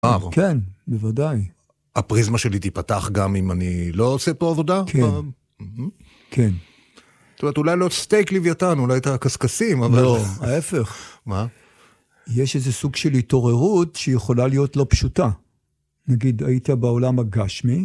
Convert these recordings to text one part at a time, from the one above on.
כן, בוודאי. הפריזמה שלי תיפתח גם אם אני לא עושה פה עבודה? כן. כן. זאת אומרת, אולי לא סטייק לוויתן, אולי את הקסקסים, אבל... לא, ההפך. מה? יש איזה סוג של התעוררות שיכולה להיות לא פשוטה. נגיד, היית בעולם הגשמי,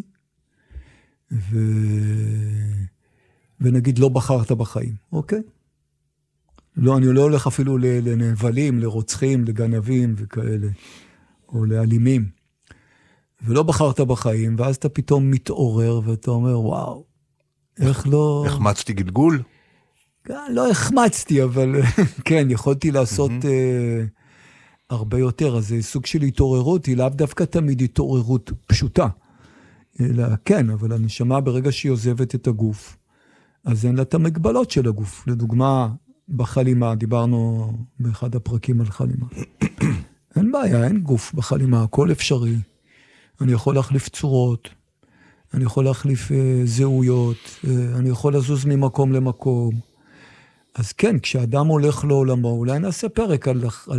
ונגיד לא בחרת בחיים, אוקיי? לא, אני לא הולך אפילו לנבלים, לרוצחים, לגנבים וכאלה, או לאלימים. ולא בחרת בחיים, ואז אתה פתאום מתעורר, ואתה אומר, וואו, איך לא... החמצתי גלגול? לא החמצתי, אבל כן, יכולתי לעשות הרבה יותר. אז זה סוג של התעוררות, היא לאו דווקא תמיד התעוררות פשוטה. אלא כן, אבל הנשמה ברגע שהיא עוזבת את הגוף, אז אין לה את המגבלות של הגוף. לדוגמה, בחלימה, דיברנו באחד הפרקים על חלימה. אין בעיה, אין גוף בחלימה, הכל אפשרי. אני יכול להחליף צורות, אני יכול להחליף זהויות, אני יכול לזוז ממקום למקום. אז כן, כשאדם הולך לעולמו, אולי נעשה פרק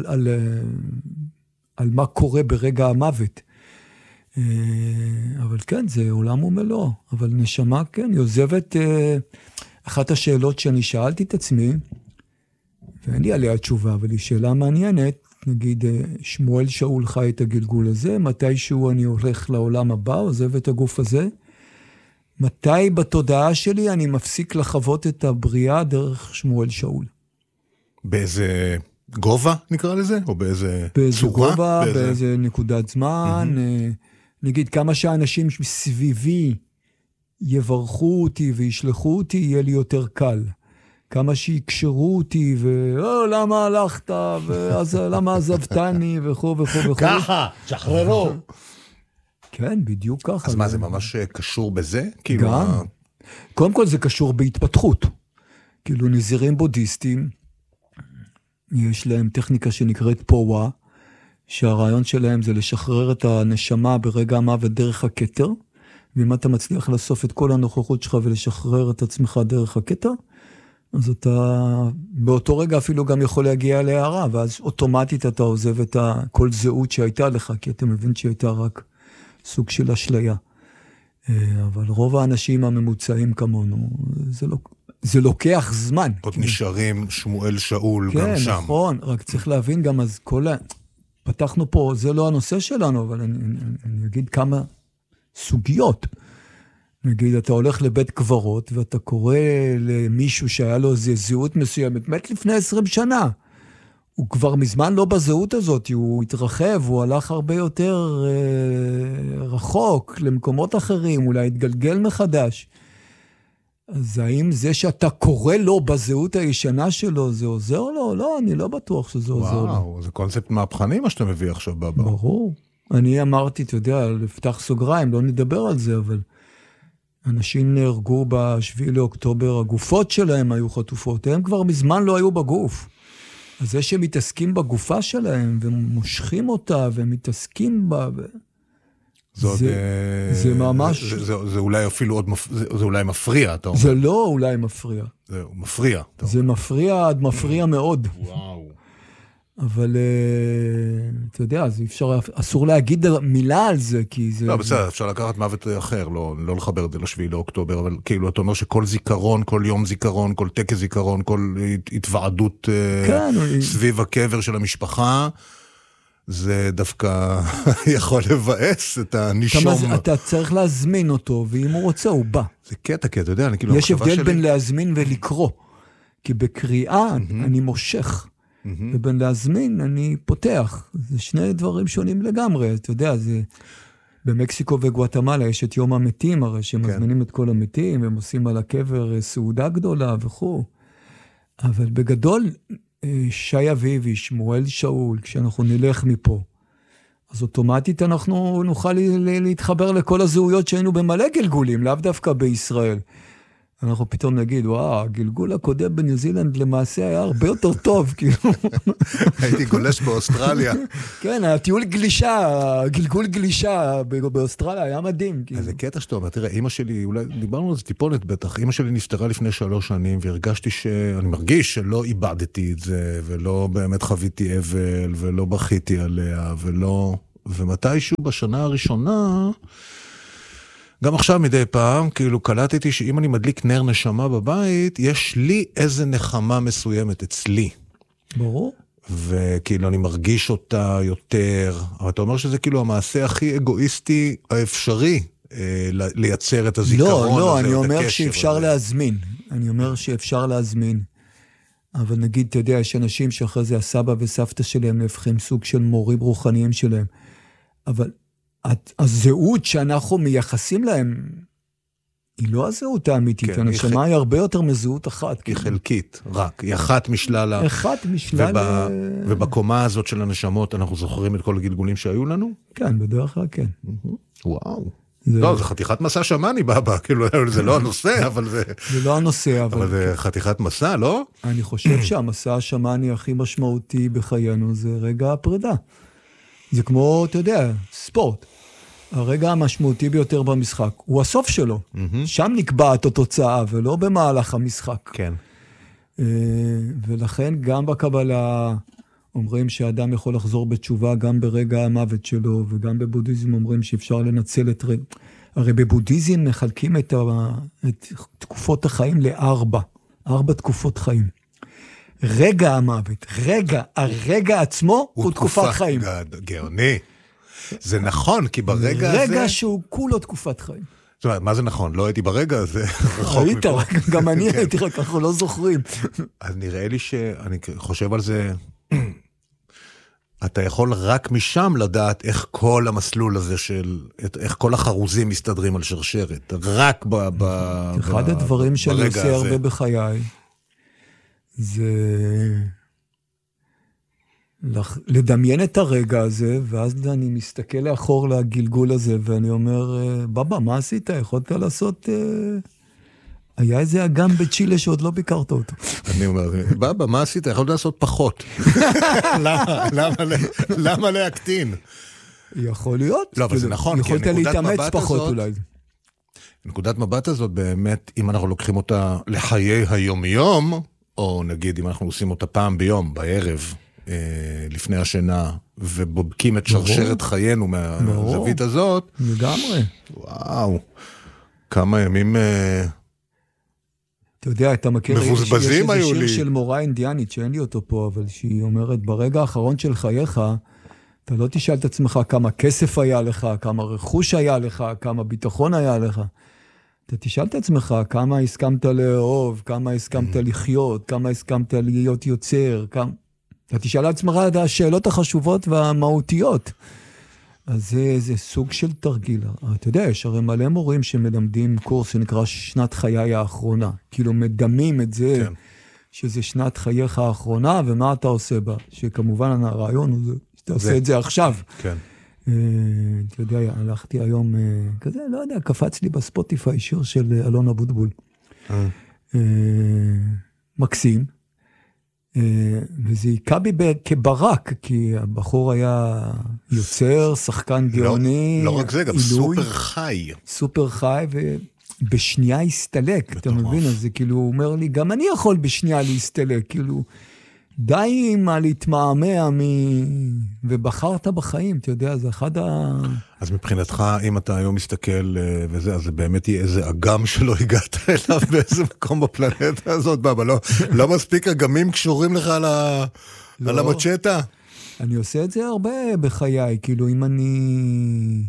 על מה קורה ברגע המוות. אבל כן, זה עולם ומלוא. אבל נשמה, כן, היא עוזבת... אחת השאלות שאני שאלתי את עצמי, ואין לי עליה תשובה, אבל היא שאלה מעניינת, נגיד, שמואל שאול חי את הגלגול הזה, מתישהו אני הולך לעולם הבא, עוזב את הגוף הזה, מתי בתודעה שלי אני מפסיק לחוות את הבריאה דרך שמואל שאול? באיזה גובה נקרא לזה? או באיזה צורה? גובה, באיזה נקודת זמן. נגיד, כמה שהאנשים סביבי יברכו אותי וישלחו אותי, יהיה לי יותר קל. כמה שיקשרו אותי, למה הלכת, ואז למה עזבתני, וכו וכו וכו. ככה, שחררו. כן, בדיוק ככה. אז מה, זה ממש קשור בזה? גם. קודם כל זה קשור בהתפתחות. כאילו נזירים בודיסטים, יש להם טכניקה שנקראת פואה, שהרעיון שלהם זה לשחרר את הנשמה ברגע המוות דרך הכתר, ואם אתה מצליח לאסוף את כל הנוכחות שלך ולשחרר את עצמך דרך הכתר, אז אתה באותו רגע אפילו גם יכול להגיע להערה, ואז אוטומטית אתה עוזב את כל זהות שהייתה לך, כי אתה מבין שהייתה רק סוג של אשליה. אבל רוב האנשים הממוצעים כמונו, זה לוקח זמן. עוד נשארים שמואל שאול גם שם. כן, נכון, רק צריך להבין גם, אז פתחנו פה, זה לא הנושא שלנו, אבל אני אגיד כמה סוגיות. נגיד, אתה הולך לבית קברות, ואתה קורא למישהו שהיה לו איזו זהות מסוימת, מת לפני 20 שנה. הוא כבר מזמן לא בזהות הזאת, הוא התרחב, הוא הלך הרבה יותר רחוק, למקומות אחרים, אולי התגלגל מחדש. אז האם זה שאתה קורא לו בזהות הישנה שלו, זה עוזר לו? לא, אני לא בטוח שזה עוזר לו. וואו, זה קונספט מהפכני מה שאתה מביא עכשיו בבא. ברור. אני אמרתי, אתה יודע, לפתח סוגריים, לא נדבר על זה, אבל אנשים נהרגו ב7 לאוקטובר, הגופות שלהם היו חטופות, הם כבר מזמן לא היו בגוף. אז זה שהם מתעסקים בגופה שלהם, ומושכים אותה, ומתעסקים בה, זה ממש... זה אולי אפילו עוד, זה אולי מפריע, אתה אומר. זה לא אולי מפריע. זה מפריע. זה מפריע עד מפריע מאוד. וואו. אבל אתה יודע, אז אפשר, אסור להגיד מילה על זה, כי זה... לא, בסדר, אפשר לקחת מוות אחר, לא לחבר את זה ל7 לאוקטובר, אבל כאילו, אתה אומר שכל זיכרון, כל יום זיכרון, כל טקס זיכרון, כל התוועדות סביב הקבר של המשפחה, זה דווקא יכול לבאס את הנישום. אתה צריך להזמין אותו, ואם הוא רוצה, הוא בא. זה קטע, כי אתה יודע, אני כאילו... יש הבדל בין להזמין ולקרוא, כי בקריאה אני מושך. ובין להזמין, אני פותח. זה שני דברים שונים לגמרי. אתה יודע, זה... במקסיקו וגואטמלה יש את יום המתים, הרי שמזמינים את כל המתים, והם עושים על הקבר סעודה גדולה וכו'. אבל בגדול, שי אביבי, שמואל שאול, כשאנחנו נלך מפה, אז אוטומטית אנחנו נוכל להתחבר לכל הזהויות שהיינו במלא גלגולים, לאו דווקא בישראל. אנחנו פתאום נגיד, וואו, הגלגול הקודם בניו זילנד למעשה היה הרבה יותר טוב, כאילו. הייתי גולש באוסטרליה. כן, הטיול גלישה, גלגול גלישה באוסטרליה היה מדהים. אז זה קטע שאתה אומר, תראה, אמא שלי, אולי דיברנו על זה טיפונת בטח, אמא שלי נפטרה לפני 3 שנים, והרגשתי אני מרגיש שלא איבדתי את זה, ולא באמת חוויתי אבל, ולא בכיתי עליה, ומתישהו בשנה הראשונה, גם עכשיו מדי פעם, כאילו קלטתי שאם אני מדליק נר נשמה בבית, יש לי איזה נחמה מסוימת אצלי. ברור. וכאילו אני מרגיש אותה יותר, אבל אתה אומר שזה כאילו המעשה הכי אגואיסטי האפשרי, לייצר את הזיכרון הזה. לא, אני אומר שאפשר להזמין. אני אומר שאפשר להזמין. אבל נגיד, אתה יודע, יש אנשים שאחרי זה הסבא וסבתא שלהם נהפכים סוג של מורים רוחניים שלהם. אבל הזהות שאנחנו מייחסים להם, היא לא הזהות האמיתית. כן, הנשמה היא הרבה יותר מזהות אחת. היא חלקית, רק. היא אחת משלל. אחת משלל. ובקומה הזאת של הנשמות אנחנו זוכרים את כל הגלגולים שהיו לנו? כן, בדרך כלל כן. וואו. לא, זה חתיכת מסע שמאני בבא, כאילו זה לא הנושא, אבל זה... זה לא הנושא, אבל זה חתיכת מסע, לא? אני חושב שהמסע השמאני הכי משמעותי בחיינו זה רגע הפרידה. זה כמו, אתה יודע, ספורט. הרגע המשמעותי ביותר במשחק הוא הסוף שלו. שם נקבעת התוצאה, ולא במהלך המשחק. כן. ולכן גם בקבלה אומרים שהאדם יכול לחזור בתשובה גם ברגע המוות שלו, וגם בבודהיזם אומרים שאפשר לנצל את רגע. הרי בבודהיזם מחלקים את תקופות החיים ארבע תקופות חיים. רגע המוות, הרגע עצמו הוא תקופת חיים. גאוני. זה נכון, כי ברגע הזה... רגע שהוא כולו תקופת חיים. זאת אומרת, מה זה נכון? לא הייתי ברגע הזה. היית, גם אני הייתי, רק אנחנו לא זוכרים. אז נראה לי שאני חושב על זה, אתה יכול רק משם לדעת איך כל המסלול הזה איך כל החרוזים מסתדרים על שרשרת. רק אחד הדברים שאני עושה הרבה בחיי, זה לדמיין את הרגע הזה, ואז אני מסתכל לאחור לגלגול הזה, ואני אומר, בבא, מה עשית? יכולת לעשות... היה איזה אגם בצ'ילה שעוד לא ביקרת אותו. אני אומר, בבא, מה עשית? יכולת לעשות פחות. למה להקטין? יכול להיות. לא, אבל זה נכון. יכולת להתאמץ פחות אולי. נקודת מבט הזאת באמת, אם אנחנו לוקחים אותה לחיי היום-יום, או נגיד אם אנחנו עושים אותה פעם ביום, בערב, לפני השינה, ובודקים את שרשרת חיינו מהזווית הזאת. לגמרי. וואו. כמה ימים... אתה יודע, אתה מכיר... מבוזבזים היו לי. יש איזה שיר של מורה אינדיאנית, שאין לי אותו פה, אבל שהיא אומרת, ברגע האחרון של חייך, אתה לא תשאל את עצמך כמה כסף היה לך, כמה רכוש היה לך, כמה ביטחון היה לך. אתה תשאל את עצמך כמה הסכמת לאהוב, כמה הסכמת לחיות, כמה הסכמת להיות יוצר, אתה תשאל את עצמך את השאלות החשובות והמהותיות. אז זה סוג של תרגיל. אתה יודע, יש הרי מלא מורים שמלמדים קורס שנקרא שנת חיי האחרונה. כאילו מדמים את זה, כן. שזה שנת חייך האחרונה, ומה אתה עושה בה? שכמובן הרעיון הוא שאתה עושה את זה עכשיו. כן. אתה יודע, הלכתי היום, כזה, לא יודע, קפץ לי בספוטיפיי שיר של אלון אבוטבול. מקסים. וזה היכה בי כברק, כי הבחור היה יוצר, שחקן גאוני. לא רק זה, גם סופר חי. סופר חי, ובשנייה הסתלק, אתה מבין? אז זה כאילו, הוא אומר לי, גם אני יכול בשנייה להסתלק, כאילו, די מה להתמעמע ובחרת בחיים, אתה יודע, זה אחד אז מבחינתך, אם אתה היום מסתכל וזה, אז זה באמת יהיה איזה אגם שלא הגעת אליו באיזה מקום בפלנטה הזאת, בבא, לא מספיק אגמים קשורים לך על המצ'טה? אני עושה את זה הרבה בחיי, כאילו אם אני...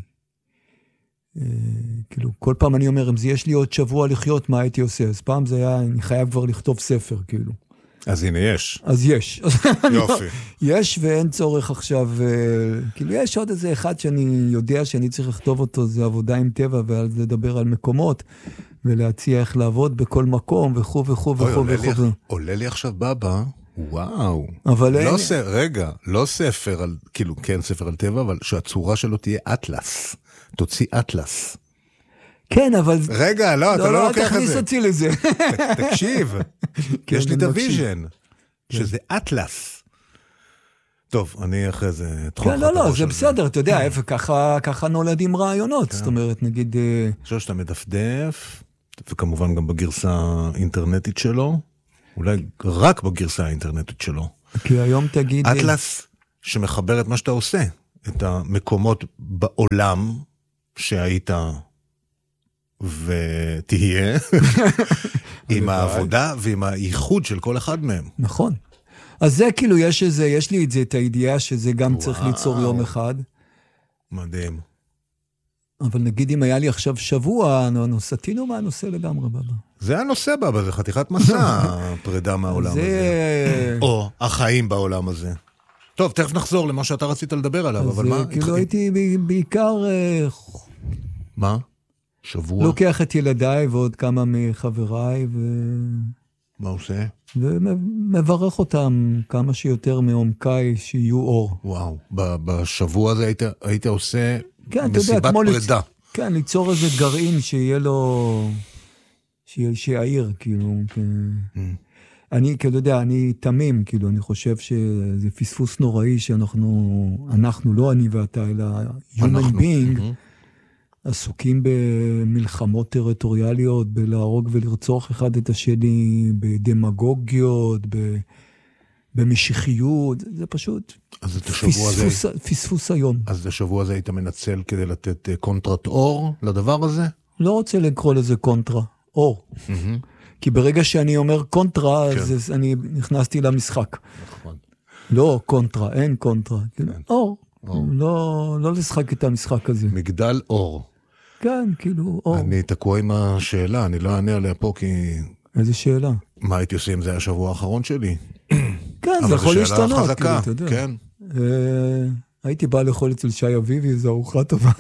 כאילו כל פעם אני אומר, אם זה יש לי עוד שבוע לחיות, מה הייתי עושה? אז פעם זה היה, אני חייב כבר לכתוב ספר, כאילו. אז הנה יש. אז יש. יופי. יש ואין צורך עכשיו, כאילו יש עוד איזה אחד שאני יודע שאני צריך לכתוב אותו, זה עבודה עם טבע, ולדבר על מקומות, ולהציע איך לעבוד בכל מקום, וכו' וכו' וכו' וכו'. עולה לי עכשיו בבא, וואו. אבל אין... רגע, לא ספר על, כאילו כן ספר על טבע, אבל שהצורה שלו תהיה אטלס. תוציא אטלס. כן, אבל... רגע, לא, אתה לא לוקח את זה. תכניס אותי לזה. תקשיב, יש לי את הוויז'ן, שזה אטלס. טוב, אני אחרי זה... כן, לא, זה בסדר, אתה יודע, ככה נולדים רעיונות, זאת אומרת, נגיד... אני חושב שאתה מדפדף, וכמובן גם בגרסה האינטרנטית שלו, אולי רק בגרסה האינטרנטית שלו. כי היום תגיד... אטלס שמחבר את מה שאתה עושה. את המקומות בעולם שהיית ותהיה, עם העבודה ועם הייחוד של כל אחד מהם. נכון. אז זה כאילו, יש לי את הידיעה שזה גם צריך ליצור יום אחד. מדהים. אבל נגיד אם היה לי עכשיו שבוע, סתינו מהנושא לגמרי, בבא. זה הנושא, בבא, זה חתיכת מסע, פרידה מהעולם הזה. או החיים בעולם הזה. טוב, תכף נחזור למה שאתה רצית לדבר עליו, אבל מה? כאילו הייתי בעיקר... מה? שבוע? לוקח את ילדיי ועוד כמה מחבריי מה עושה? ומברך אותם כמה שיותר מעומקי שיהיו אור. וואו, בשבוע הזה היית עושה מסיבת פרידה. כן, ליצור איזה גרעין שיהיה לו... שיעיר, כאילו... אני, כאילו, יודע, אני תמים, כאילו, אני חושב שזה פספוס נוראי שאנחנו, לא אני ואתה, אלא human being, עסוקים במלחמות טריטוריאליות, בלהרוג ולרצוח אחד את השני, בדמגוגיות, במשיחיות, זה פשוט פספוס היום. אז השבוע הזה היית מנצל כדי לתת קונטרת אור לדבר הזה? לא רוצה לקרוא לזה קונטרה, אור. כי ברגע שאני אומר קונטרה, אז אני נכנסתי למשחק. נכון. לא קונטרה, אין קונטרה. אור. לא לשחק את המשחק הזה. מגדל אור. כן, כאילו אור. אני תקוע עם השאלה, אני לא אענה עליה פה כי... איזה שאלה? מה הייתי עושה אם זה היה השבוע האחרון שלי? כן, זה יכול להשתנות. אבל זו שאלה חזקה, כן. הייתי בא לאכול אצל שי אביבי, זו ארוחה טובה.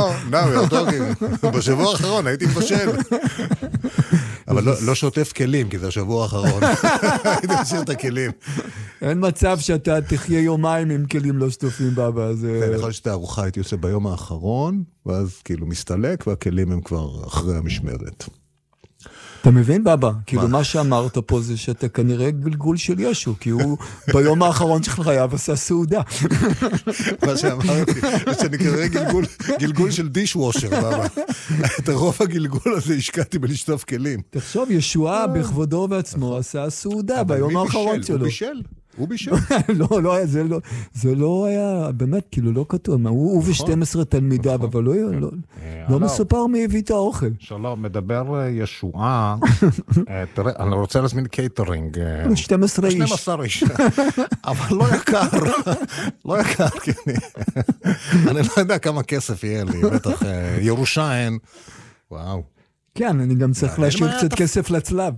בשבוע האחרון הייתי מבשל. אבל לא שוטף כלים, כי זה השבוע האחרון. הייתי משאיר את הכלים. אין מצב שאתה תחיה יומיים עם כלים לא שטופים בבא. אני יכול שאת הארוחה הייתי עושה ביום האחרון, ואז כאילו מסתלק, והכלים הם כבר אחרי המשמרת. אתה מבין, בבא? כאילו מה שאמרת פה זה שאתה כנראה גלגול של ישו, כי הוא ביום האחרון שלך חייב עשה סעודה. מה שאמרתי, שאני כנראה גלגול של דישוושר, בבא. את הרוב הגלגול הזה השקעתי בלשטוף כלים. תחשוב, ישועה בכבודו ועצמו עשה סעודה ביום האחרון שלו. הוא בישל. לא, זה לא היה, באמת, כאילו לא כתוב, הוא ו12 תלמידיו, אבל לא מסופר מי הביא את האוכל. שלום, מדבר ישועה, אני רוצה להזמין קייטרינג. 12 איש. 12 איש. אבל לא יקר, כי אני לא יודע כמה כסף יהיה לי, בטח ירושלים, וואו. כן, אני גם צריך להשאיר קצת כסף לצלב.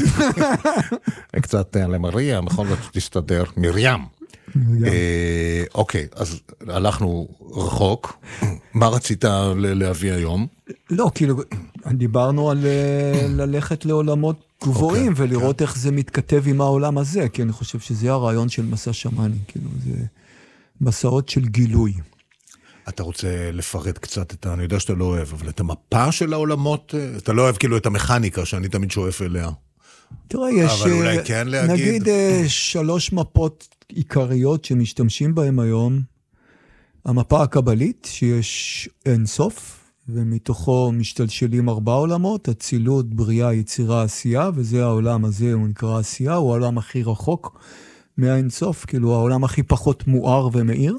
קצת למריה, בכל זאת תסתדר. מרים. אוקיי, אז הלכנו רחוק. מה רצית להביא היום? לא, כאילו, דיברנו על ללכת לעולמות גבוהים, ולראות איך זה מתכתב עם העולם הזה, כי אני חושב שזה הרעיון של מסע שמאני, כאילו, זה מסעות של גילוי. אתה רוצה לפרט קצת אני יודע שאתה לא אוהב, אבל את המפה של העולמות, אתה לא אוהב כאילו את המכניקה שאני תמיד שואף אליה. תראה, יש, אבל אולי כן להגיד. נגיד 3 מפות עיקריות שמשתמשים בהן היום. המפה הקבלית, שיש אין סוף, ומתוכו משתלשלים 4 עולמות, הצילות, בריאה, יצירה, עשייה, וזה העולם הזה, הוא נקרא עשייה, הוא העולם הכי רחוק מהאין סוף, כאילו העולם הכי פחות מואר ומאיר.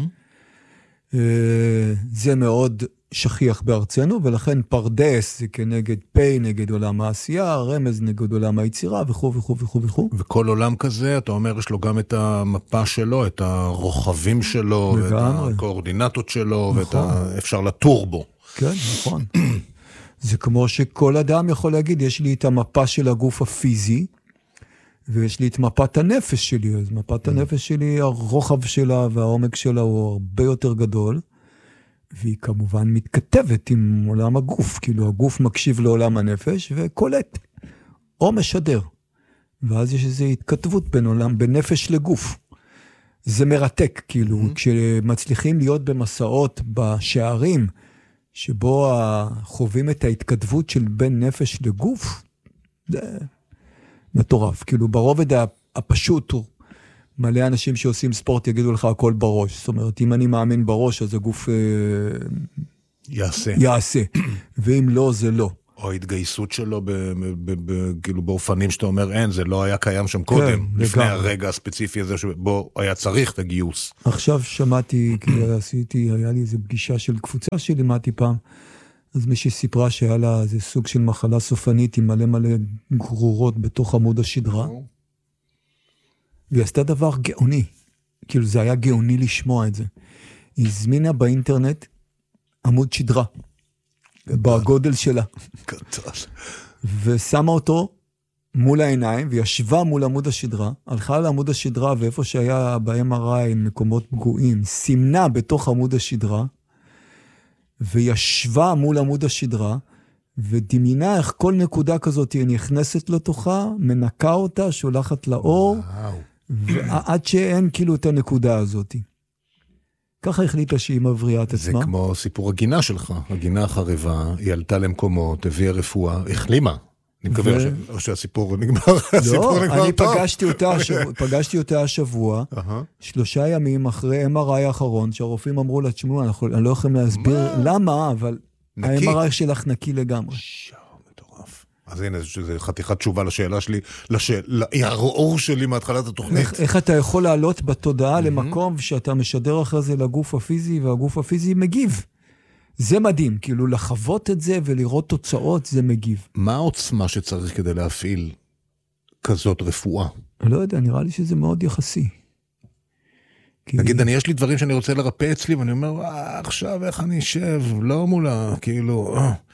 זה מאוד שכיח בארצנו, ולכן פרדס זה כנגד פי, נגד עולם העשייה, רמז נגד עולם היצירה, וכו' וכו' וכו' וכו'. וכל עולם כזה, אתה אומר, יש לו גם את המפה שלו, את הרוחבים שלו, ואת הקואורדינטות שלו, ואת אפשר לטור בו. כן, נכון. זה כמו שכל אדם יכול להגיד, יש לי את המפה של הגוף הפיזי, ויש לי את מפת הנפש שלי, אז מפת הנפש שלי, הרוחב שלה והעומק שלה הוא הרבה יותר גדול, והיא כמובן מתכתבת עם עולם הגוף, כאילו הגוף מקשיב לעולם הנפש וקולט, או משדר, ואז יש איזו התכתבות בין נפש לגוף. זה מרתק, כאילו, כשמצליחים להיות במסעות בשערים, שבו חווים את ההתכתבות של בין נפש לגוף, זה מטורף. כאילו ברובד הפשוט הוא, מלא אנשים שעושים ספורט יגידו לך הכל בראש. זאת אומרת, אם אני מאמין בראש, אז הגוף יעשה. ואם לא, זה לא. או ההתגייסות שלו כאילו באופנים שאתה אומר, אין, זה לא היה קיים שם קודם, לפני הרגע הספציפי הזה שבו היה צריך את הגיוס. עכשיו שמעתי, כי היה לי איזו פגישה של קבוצה שלימדתי פעם, אז מישהי סיפרה שהיה לה איזה סוג של מחלה סופנית עם מלא מלא גרורות בתוך עמוד השדרה, והיא עשתה דבר גאוני, כאילו זה היה גאוני לשמוע את זה. היא הזמינה באינטרנט עמוד שדרה, בגודל שלה. גדול. ושמה אותו מול העיניים, וישבה מול עמוד השדרה, הלכה לעמוד השדרה, ואיפה שהיה ב-MRI מקומות פגועים, סימנה בתוך עמוד השדרה, וישבה מול עמוד השדרה, ודמיינה איך כל נקודה כזאת היא נכנסת לתוכה, מנקה אותה, שולחת לאור, ועד שאין כאילו את הנקודה הזאת. ככה החליטה שהיא מבריאה את עצמה. זה כמו סיפור הגינה שלך, הגינה החריבה, היא עלתה למקומות, הביאה רפואה, החלימה. אני מקווה שהסיפור נגמר. לא, אני פגשתי אותה השבוע, 3 ימים אחרי MRI האחרון, שהרופאים אמרו לה, תשמעו, אני לא יכולים להסביר למה, אבל ה-MRI שלך נקי לגמרי. מטורף. אז הנה, זו חתיכת תשובה לשאלה שלי, לערעור שלי מהתחלת התוכנית. איך אתה יכול לעלות בתודעה למקום שאתה משדר אחרי זה לגוף הפיזי, והגוף הפיזי מגיב. זה מדהים, כאילו לחוות את זה ולראות תוצאות, זה מגיב. מה העוצמה שצריך כדי להפעיל כזאת רפואה? לא יודע, נראה לי שזה מאוד יחסי. נגיד, יש לי דברים שאני רוצה לרפא אצלי, ואני אומר, עכשיו איך אני אשב, לא מולה, כאילו...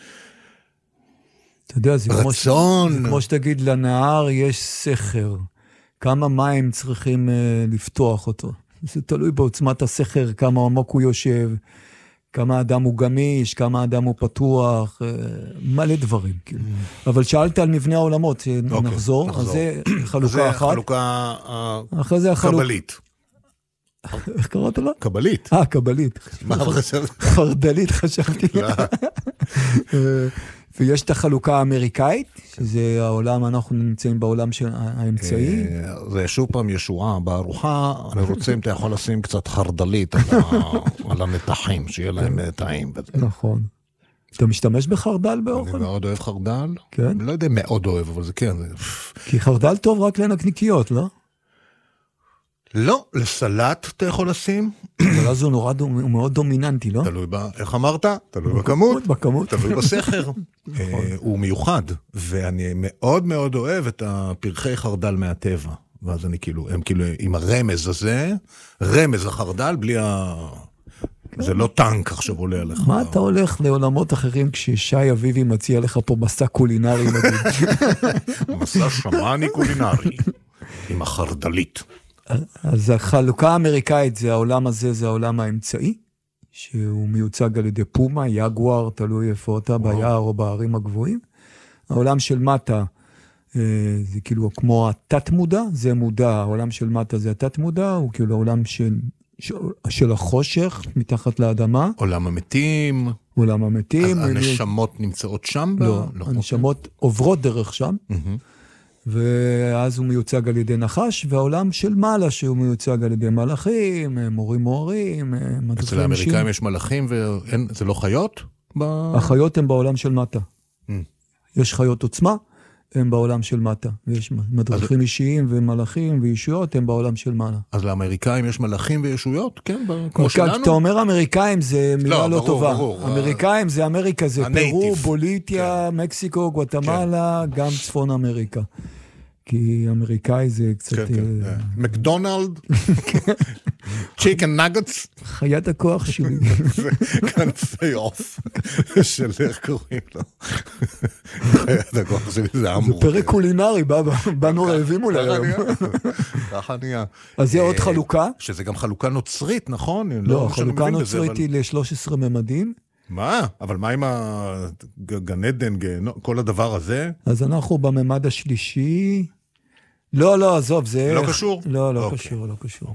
אתה יודע, זה רצון. כמו שתגיד, לנהר יש סכר. כמה מים צריכים לפתוח אותו. זה תלוי בעוצמת הסכר, כמה עמוק הוא יושב, כמה אדם הוא גמיש, כמה אדם הוא פתוח, מלא דברים. כאילו. אבל שאלת על מבנה העולמות, נחזור. אז זה חלוקה אחת. זה חלוקה קבלית. איך קראת לה? קבלית. קבלית. מה חשבת? חרדלית חשבתי. ויש את החלוקה האמריקאית, שזה העולם, אנחנו נמצאים בעולם האמצעי. זה שוב פעם ישועה בארוחה, אני רוצה אם אתה יכול לשים קצת חרדלית על הנתחים, שיהיה להם טעים. נכון. אתה משתמש בחרדל באוכל? אני מאוד אוהב חרדל. כן? לא יודע מאוד אוהב, אבל זה כן. כי חרדל טוב רק לנקניקיות, לא? לא, לסלט אתה יכול לשים. אבל אז הוא מאוד דומיננטי, לא? תלוי איך אמרת? תלוי בכמות. בכמות. תלוי בסכר. הוא מיוחד, ואני מאוד מאוד אוהב את הפרחי חרדל מהטבע. ואז אני כאילו, הם כאילו עם הרמז הזה, רמז החרדל בלי זה לא טנק עכשיו עולה עליך. מה אתה הולך לעולמות אחרים כששי אביבי מציע לך פה מסע קולינרי מדהים? מסע שמאני קולינרי, עם החרדלית. אז החלוקה האמריקאית זה העולם הזה, זה העולם האמצעי, שהוא מיוצג על ידי פומה, יגואר, תלוי איפה אתה, ביער או בערים הגבוהים. העולם של מטה, זה כאילו כמו התת מודע, זה מודע, העולם של מטה זה התת מודע, הוא כאילו העולם של החושך, מתחת לאדמה. עולם המתים. עולם המתים. אז הנשמות נמצאות שם? לא, הנשמות עוברות דרך שם. ואז הוא מיוצג על ידי נחש, והעולם של מעלה שהוא מיוצג על ידי מלאכים, מורים מורים, מדריכים. אצל האמריקאים יש מלאכים וזה לא חיות? החיות הן בעולם של מטה. יש חיות עוצמה, הן בעולם של מטה. ויש מדריכים אישיים ומלאכים וישויות, הן בעולם של מעלה. אז לאמריקאים יש מלאכים וישויות? כן, כמו שלנו? אתה אומר אמריקאים זה מילה לא טובה. אמריקאים זה אמריקה, זה פרו, בוליטיה, מקסיקו, גואטמלה, גם צפון אמריקה. כי אמריקאי זה קצת... מקדונלד, צ'יקן נגטס. חיית הכוח שלי. זה כנפי עוף, של איך קוראים לו. חיית הכוח שלי זה אמור. זה פרק קולינרי, באנו רעבים אולי היום. ככה נהיה. אז זה עוד חלוקה. שזה גם חלוקה נוצרית, נכון? לא, חלוקה נוצרית היא ל-13 ממדים. מה? אבל מה עם הגן עדן, כל הדבר הזה? אז אנחנו בממד השלישי... לא, עזוב, זה... לא קשור? לא קשור.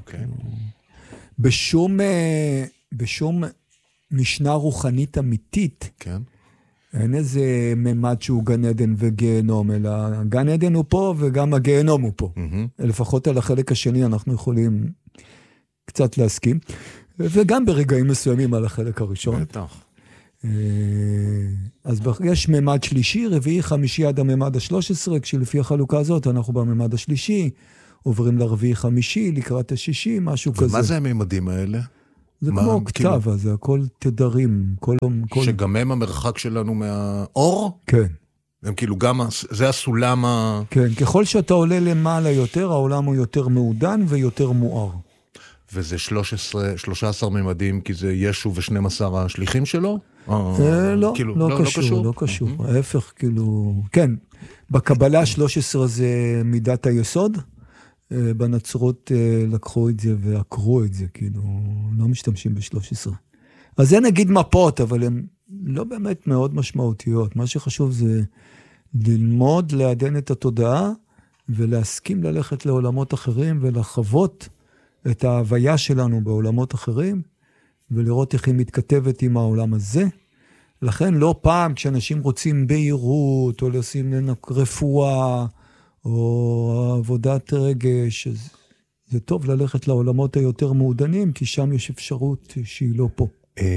בשום משנה רוחנית אמיתית, כן. אין איזה ממד שהוא גן עדן וגיהנום, אלא גן עדן הוא פה וגם הגיהנום הוא פה. לפחות על החלק השני אנחנו יכולים קצת להסכים, וגם ברגעים מסוימים על החלק הראשון. בטח. אז יש ממד שלישי, רביעי, חמישי עד הממד ה-13, כשלפי החלוקה הזאת אנחנו בממד השלישי, עוברים לרביעי חמישי, לקראת השישי, משהו כזה. ומה זה הממדים האלה? זה כמו כתב, זה הכל תדרים. שגם הם המרחק שלנו מהאור? כן. הם כאילו גם, זה הסולם כן, ככל שאתה עולה למעלה יותר, העולם הוא יותר מעודן ויותר מואר. וזה 13 ממדים, כי זה ישו ו12 השליחים שלו? לא, לא קשור. ההפך, כאילו, כן, בקבלה 13 זה מידת היסוד, בנצרות לקחו את זה ועקרו את זה, כאילו, לא משתמשים ב13. אז זה נגיד מפות, אבל הן לא באמת מאוד משמעותיות. מה שחשוב זה ללמוד, לעדן את התודעה, ולהסכים ללכת לעולמות אחרים, ולחוות את ההוויה שלנו בעולמות אחרים, ולראות איך היא מתכתבת עם העולם הזה. לכן לא פעם כשאנשים רוצים בהירות, או לשים רפואה, או עבודת רגש, אז זה טוב ללכת לעולמות היותר מעודנים, כי שם יש אפשרות שהיא לא פה.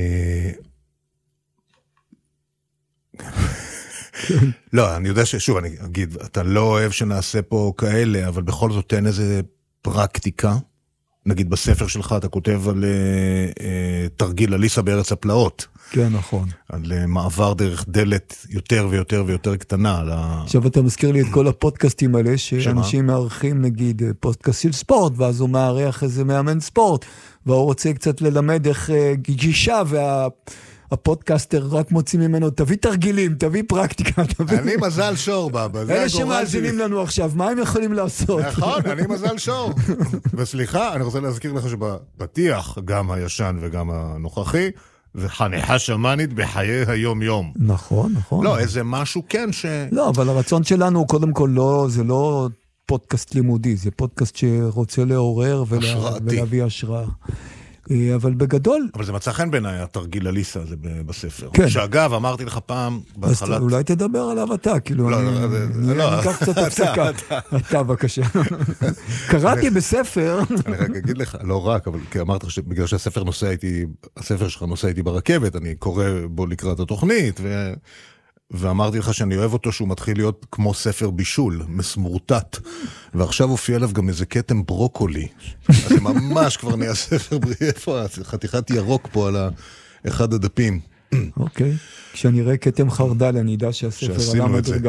לא, אני יודע ששוב, אני אגיד, אתה לא אוהב שנעשה פה כאלה, אבל בכל זאת תן איזה פרקטיקה. נגיד בספר שלך אתה כותב על תרגיל אליסה בארץ הפלאות. כן, נכון. על מעבר דרך דלת יותר ויותר ויותר קטנה. עכשיו אתה מזכיר לי את כל הפודקאסטים האלה, שאנשים מארחים נגיד פודקאסט של ספורט, ואז הוא מארח איזה מאמן ספורט, והוא רוצה קצת ללמד איך גישה, הפודקאסטר רק מוציא ממנו, תביא תרגילים, תביא פרקטיקה. אני מזל שור, בבא. אלה שמאזינים לנו עכשיו, מה הם יכולים לעשות? נכון, אני מזל שור. וסליחה, אני רוצה להזכיר לך שבפתיח, גם הישן וגם הנוכחי, זה חניכה שמנית בחיי היום-יום. נכון, נכון. לא, איזה משהו כן ש... לא, אבל הרצון שלנו, קודם כל, לא, זה לא פודקאסט לימודי, זה פודקאסט שרוצה לעורר ולהביא השראה. אבל בגדול... אבל זה מצא חן בעיניי, התרגיל אליסה הזה בספר. כן. שאגב, אמרתי לך פעם, בהתחלת... אז אולי תדבר עליו אתה, כאילו... לא, אני אקח קצת הפסקה. אתה, בבקשה. קראתי בספר... אני רק אגיד לך, לא רק, אבל כי אמרת שבגלל שהספר שלך נוסע איתי ברכבת, אני קורא בו לקראת התוכנית, ואמרתי לך שאני אוהב אותו שהוא מתחיל להיות כמו ספר בישול, מסמורטט, ועכשיו הופיע עליו גם איזה קטם ברוקולי, אז זה ממש כבר נהיה ספר איפה, חתיכת ירוק פה על אחד הדפים. אוקיי, כשאני רואה קטם חרדל אני אדע שהספר עלה מדרגה.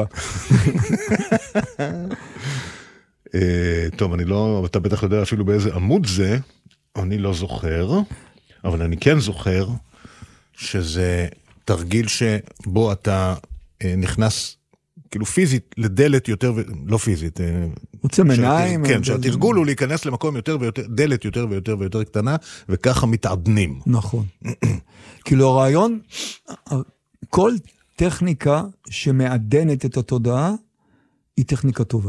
טוב, אני לא, אתה בטח יודע אפילו באיזה עמוד זה, אני לא זוכר, אבל אני כן זוכר שזה תרגיל שבו אתה נכנס כאילו פיזית לדלת יותר, לא פיזית. עוצם עיניים. כן, שהתרגול הוא להיכנס למקום יותר ויותר, דלת יותר ויותר ויותר קטנה, וככה מתעדנים. נכון. כאילו הרעיון, כל טכניקה שמעדנת את התודעה, היא טכניקה טובה.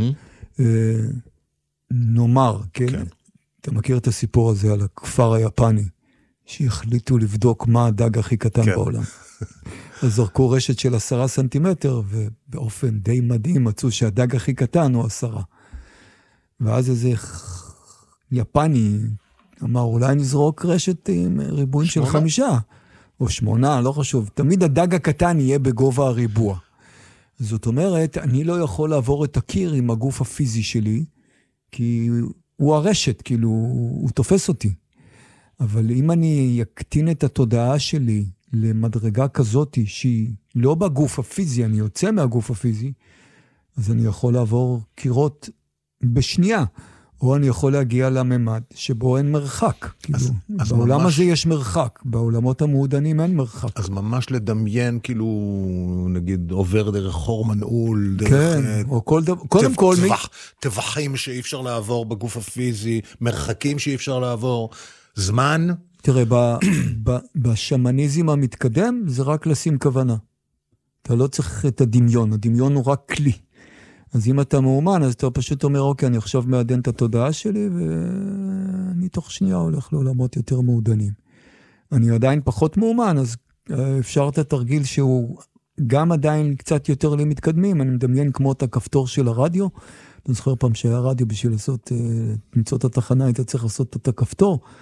נאמר, כן? אתה מכיר את הסיפור הזה על הכפר היפני, שהחליטו לבדוק מה הדג הכי קטן בעולם. אז זרקו רשת של 10 סנטימטר, ובאופן די מדהים מצאו שהדג הכי קטן הוא 10. ואז איזה יפני אמר, אולי נזרוק רשת עם ריבועים של 5, או 8, לא חשוב. תמיד הדג הקטן יהיה בגובה הריבוע. זאת אומרת, אני לא יכול לעבור את הקיר עם הגוף הפיזי שלי, כי הוא הרשת, כאילו, הוא תופס אותי. אבל אם אני יקטין את התודעה שלי למדרגה כזאת שהיא לא בגוף הפיזי, אני יוצא מהגוף הפיזי, אז אני יכול לעבור קירות בשנייה, או אני יכול להגיע לממד שבו אין מרחק. אז בעולם ממש... הזה יש מרחק, בעולמות המעודנים אין מרחק. אז ממש לדמיין, כאילו, נגיד, עובר דרך חור מנעול, דרך... כן, או כל דבר, קודם כל... טווחים שאי אפשר לעבור בגוף הפיזי, מרחקים שאי אפשר לעבור, זמן... תראה, בשמניזם המתקדם זה רק לשים כוונה. אתה לא צריך את הדמיון, הדמיון הוא רק כלי. אז אם אתה מאומן, אז אתה פשוט אומר, אוקיי, אני עכשיו מעדן את התודעה שלי, ואני תוך שנייה הולך לעולמות יותר מעודנים. אני עדיין פחות מאומן, אז אפשר את התרגיל שהוא גם עדיין קצת יותר למתקדמים, אני מדמיין כמו את הכפתור של הרדיו, אני זוכר פעם שהיה רדיו בשביל לעשות, למצוא את התחנה, היית צריך לעשות את הכפתור,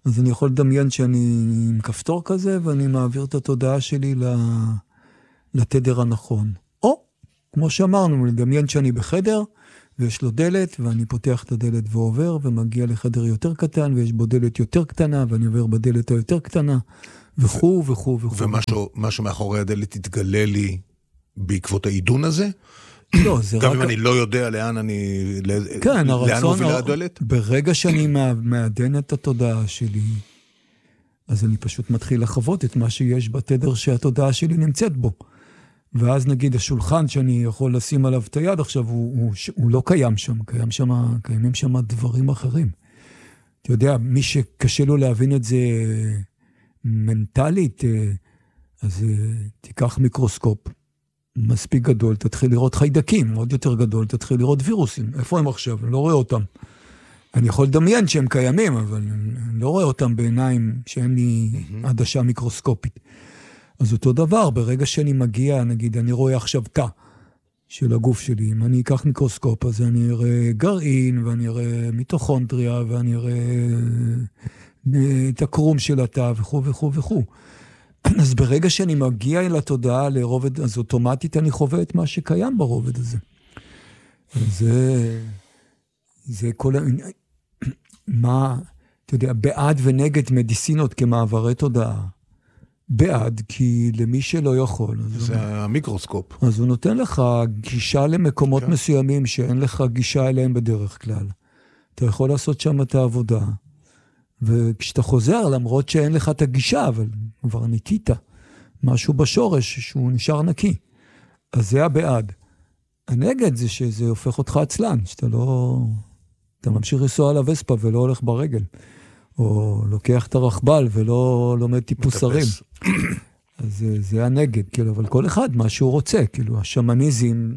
אז אני יכול לדמיין שאני עם כפתור כזה, ואני מעביר את התודעה שלי לתדר הנכון. או, כמו שאמרנו, לדמיין שאני בחדר, ויש לו דלת, ואני פותח את הדלת ועובר, ומגיע לחדר יותר קטן, ויש בו דלת יותר קטנה, ואני עובר בדלת היותר קטנה, וכו' וכו' וכו'. ומשהו מאחורי הדלת יתגלה לי בעקבות העידון הזה? לא, זה גם אם אני לא יודע לאן מובילה הדלת? ברגע שאני מעדן את התודעה שלי, אז אני פשוט מתחיל לחוות את מה שיש בתדר שהתודעה שלי נמצאת בו. ואז נגיד השולחן שאני יכול לשים עליו את היד עכשיו, הוא לא קיים שם, קיימים שם דברים אחרים. אתה יודע, מי שקשה לו להבין את זה מנטלית, אז תיקח מיקרוסקופ מספיק גדול, תתחיל לראות חיידקים, עוד יותר גדול, תתחיל לראות וירוסים. איפה הם עכשיו? אני לא רואה אותם. אני יכול לדמיין שהם קיימים, אבל אני לא רואה אותם בעיניים שאין לי עדשה מיקרוסקופית. אז אותו דבר, ברגע שאני מגיע, נגיד, אני רואה עכשיו תא של הגוף שלי. אם אני אקח מיקרוסקופ, אז אני אראה גרעין, ואני אראה מיטוכונדריה, ואני אראה את הקרום של התא, וכו' וכו' וכו'. אז ברגע שאני מגיע אל התודעה לרובד, אז אוטומטית אני חווה את מה שקיים ברובד הזה. זה כל מה, אתה יודע, בעד ונגד מדיסינות כמעברי תודעה. בעד, כי למי שלא יכול. זה המיקרוסקופ. אז הוא נותן לך גישה למקומות מסוימים שאין לך גישה אליהם בדרך כלל. אתה יכול לעשות שם את העבודה. וכשאתה חוזר, למרות שאין לך את הגישה, אבל כבר ניקית משהו בשורש שהוא נשאר נקי. אז זה הבעד. הנגד זה שזה הופך אותך עצלן, שאתה לא... אתה ממשיך לנסוע על הווספה ולא הולך ברגל. או לוקח את הרכבל ולא לומד טיפוס הרים. אז זה הנגד, כאילו, אבל כל אחד מה שהוא רוצה, כאילו, השמניזם,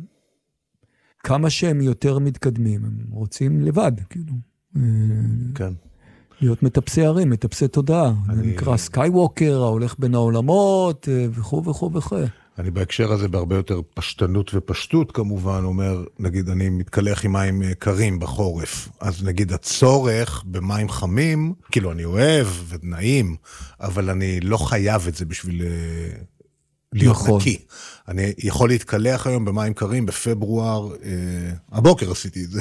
כמה שהם יותר מתקדמים, הם רוצים לבד, כאילו. כן. להיות מטפסי הרים, מטפסי תודעה. זה נקרא סקייווקר, ההולך בין העולמות, וכו' וכו' וכו'. אני בהקשר הזה בהרבה יותר פשטנות ופשטות כמובן, אומר, נגיד אני מתקלח עם מים קרים בחורף, אז נגיד הצורך במים חמים, כאילו אני אוהב ונעים, אבל אני לא חייב את זה בשביל להיות נקי. אני יכול להתקלח היום במים קרים בפברואר, הבוקר עשיתי את זה,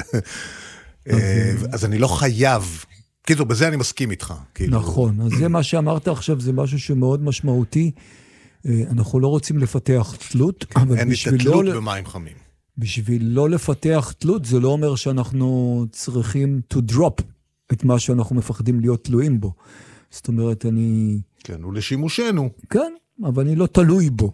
אז אני לא חייב, כאילו בזה אני מסכים איתך. נכון, אז זה מה שאמרת עכשיו, זה משהו שמאוד משמעותי, אנחנו לא רוצים לפתח תלות, אין לי תלות במים חמים. בשביל לא לפתח תלות, זה לא אומר שאנחנו צריכים to drop את מה שאנחנו מפחדים להיות תלויים בו. זאת אומרת, כן, הוא לשימושנו. כן, אבל אני לא תלוי בו.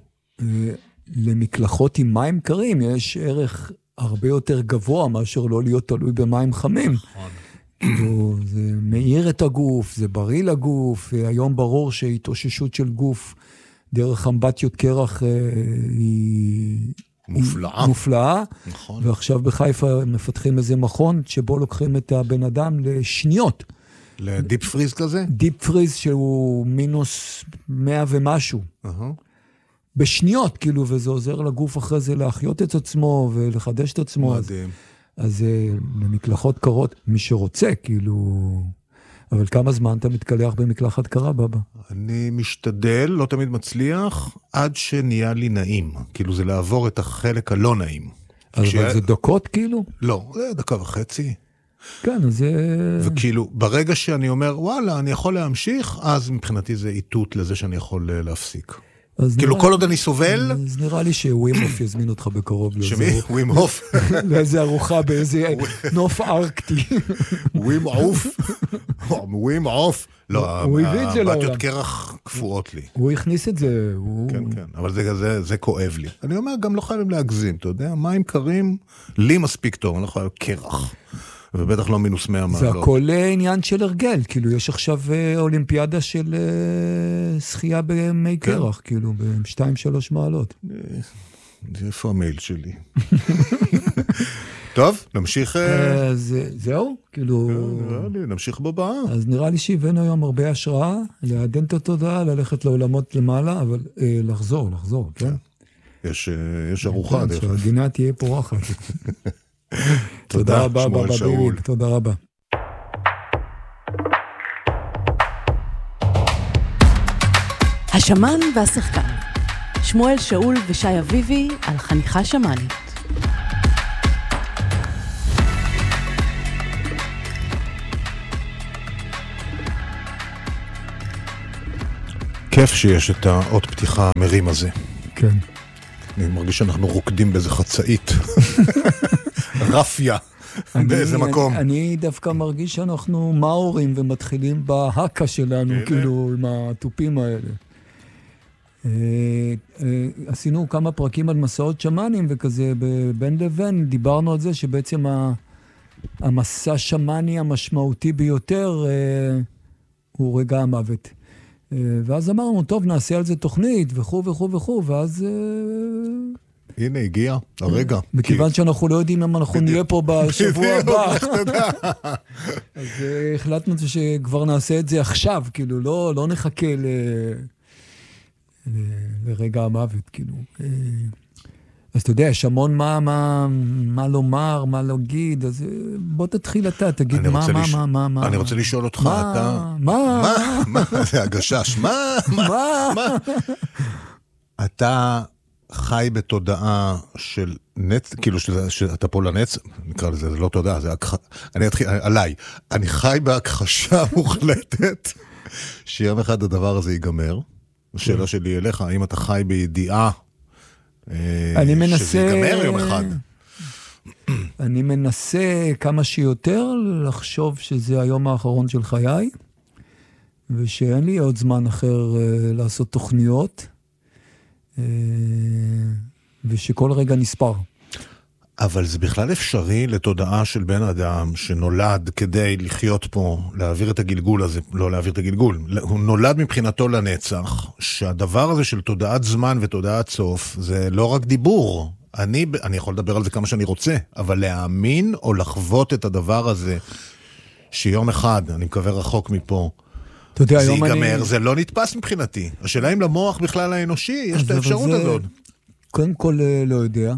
למקלחות עם מים קרים יש ערך הרבה יותר גבוה מאשר לא להיות תלוי במים חמים. נכון. כאילו, זה מאיר את הגוף, זה בריא לגוף, היום ברור שהתאוששות של גוף דרך אמבטיות קרח היא מופלאה. נכון. ועכשיו בחיפה מפתחים איזה מכון שבו לוקחים את הבן אדם לשניות. לדיפ פריז כזה? דיפ פריז שהוא מינוס 100 ומשהו. בשניות, כאילו, וזה עוזר לגוף אחרי זה להחיות את עצמו ולחדש את עצמו. מדהים. אז למקלחות קרות, מי שרוצה, כאילו... אבל כמה זמן אתה מתקלח במקלחת קרה, בבא? אני משתדל, לא תמיד מצליח, עד שנהיה לי נעים. כאילו זה לעבור את החלק הלא נעים. אבל זה דקות כאילו? לא, זה דקה וחצי. כן, אז זה... וכאילו, ברגע שאני אומר, וואלה, אני יכול להמשיך, אז מבחינתי זה איתות לזה שאני יכול להפסיק. כאילו כל עוד אני סובל... אז נראה לי שווים הוף יזמין אותך בקרוב. שמי? ווים הוף? לאיזה ארוחה באיזה נוף ארקטי. ווים הוף? ווים הוף? לא, הוא הביא את זה לעולם. הבטיות קרח קפואות לי. הוא הכניס את זה. כן, כן, אבל זה כואב לי. אני אומר, גם לא חייבים להגזים, אתה יודע, מים קרים, לי מספיק טוב, אני לא חייב קרח. ובטח לא מינוס 100 מעלות. זה הכל עניין של הרגל, כאילו יש עכשיו אולימפיאדה של שחייה במי קרח, כאילו ב-2-3 מעלות. איפה המייל שלי? טוב, נמשיך... זהו, כאילו... נמשיך בבאה. אז נראה לי שהבאנו היום הרבה השראה, לעדן את התודעה, ללכת לעולמות למעלה, אבל לחזור, כן? יש ארוחה דרך. שהגינה תהיה פורחת. תודה רבה, שמואל שאול. תודה רבה. השמן והשחקן. שמואל שאול ושי אביבי על חניכה שמנית. כיף שיש את האות פתיחה המרים הזה. כן. אני מרגיש שאנחנו רוקדים באיזה חצאית. רפיה. באיזה מקום. אני דווקא מרגיש שאנחנו מאורים ומתחילים בהקה שלנו, כאילו, עם הטופים האלה. עשינו כמה פרקים על מסעות שמנים וכזה, בין לבין דיברנו על זה שבעצם המסע שמני המשמעותי ביותר הוא רגע המוות. ואז אמרנו, טוב, נעשה על זה תוכנית וכו' וכו' וכו', ואז... הנה, הגיע הרגע. מכיוון שאנחנו לא יודעים אם אנחנו נהיה פה בשבוע הבא. אז החלטנו שכבר נעשה את זה עכשיו, כאילו, לא נחכה לרגע המוות, כאילו. אז אתה יודע, יש המון מה לומר, מה להגיד, אז בוא תתחיל אתה, תגיד מה. אני רוצה לשאול אותך, אתה... מה? זה הגשש, מה? אתה חי בתודעה של נצ... כאילו שאתה פה לנצ... נקרא לזה, זה לא תודעה, זה... אני אתחיל, עליי. אני חי בהכחשה מוחלטת, שיום אחד הדבר הזה ייגמר. השאלה שלי אליך, האם אתה חי בידיעה אני מנסה... שזה ייגמר יום אחד? אני מנסה כמה שיותר לחשוב שזה היום האחרון של חיי, ושאין לי עוד זמן אחר לעשות תוכניות, ושכל רגע נספר. אבל זה בכלל אפשרי לתודעה של בן אדם שנולד כדי לחיות פה, להעביר את הגלגול הזה, לא להעביר את הגלגול, הוא נולד מבחינתו לנצח, שהדבר הזה של תודעת זמן ותודעת סוף, זה לא רק דיבור. אני יכול לדבר על זה כמה שאני רוצה, אבל להאמין או לחוות את הדבר הזה, שיום אחד, אני מקווה רחוק מפה, זה ייגמר, זה לא נתפס מבחינתי. השאלה אם למוח בכלל האנושי, יש את האפשרות הזאת. קודם כל לא יודע.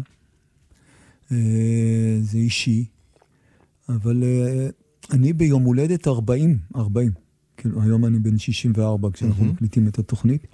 זה אישי, אבל אני ביום הולדת 40, כאילו היום אני בן 64 כשאנחנו מקליטים את התוכנית.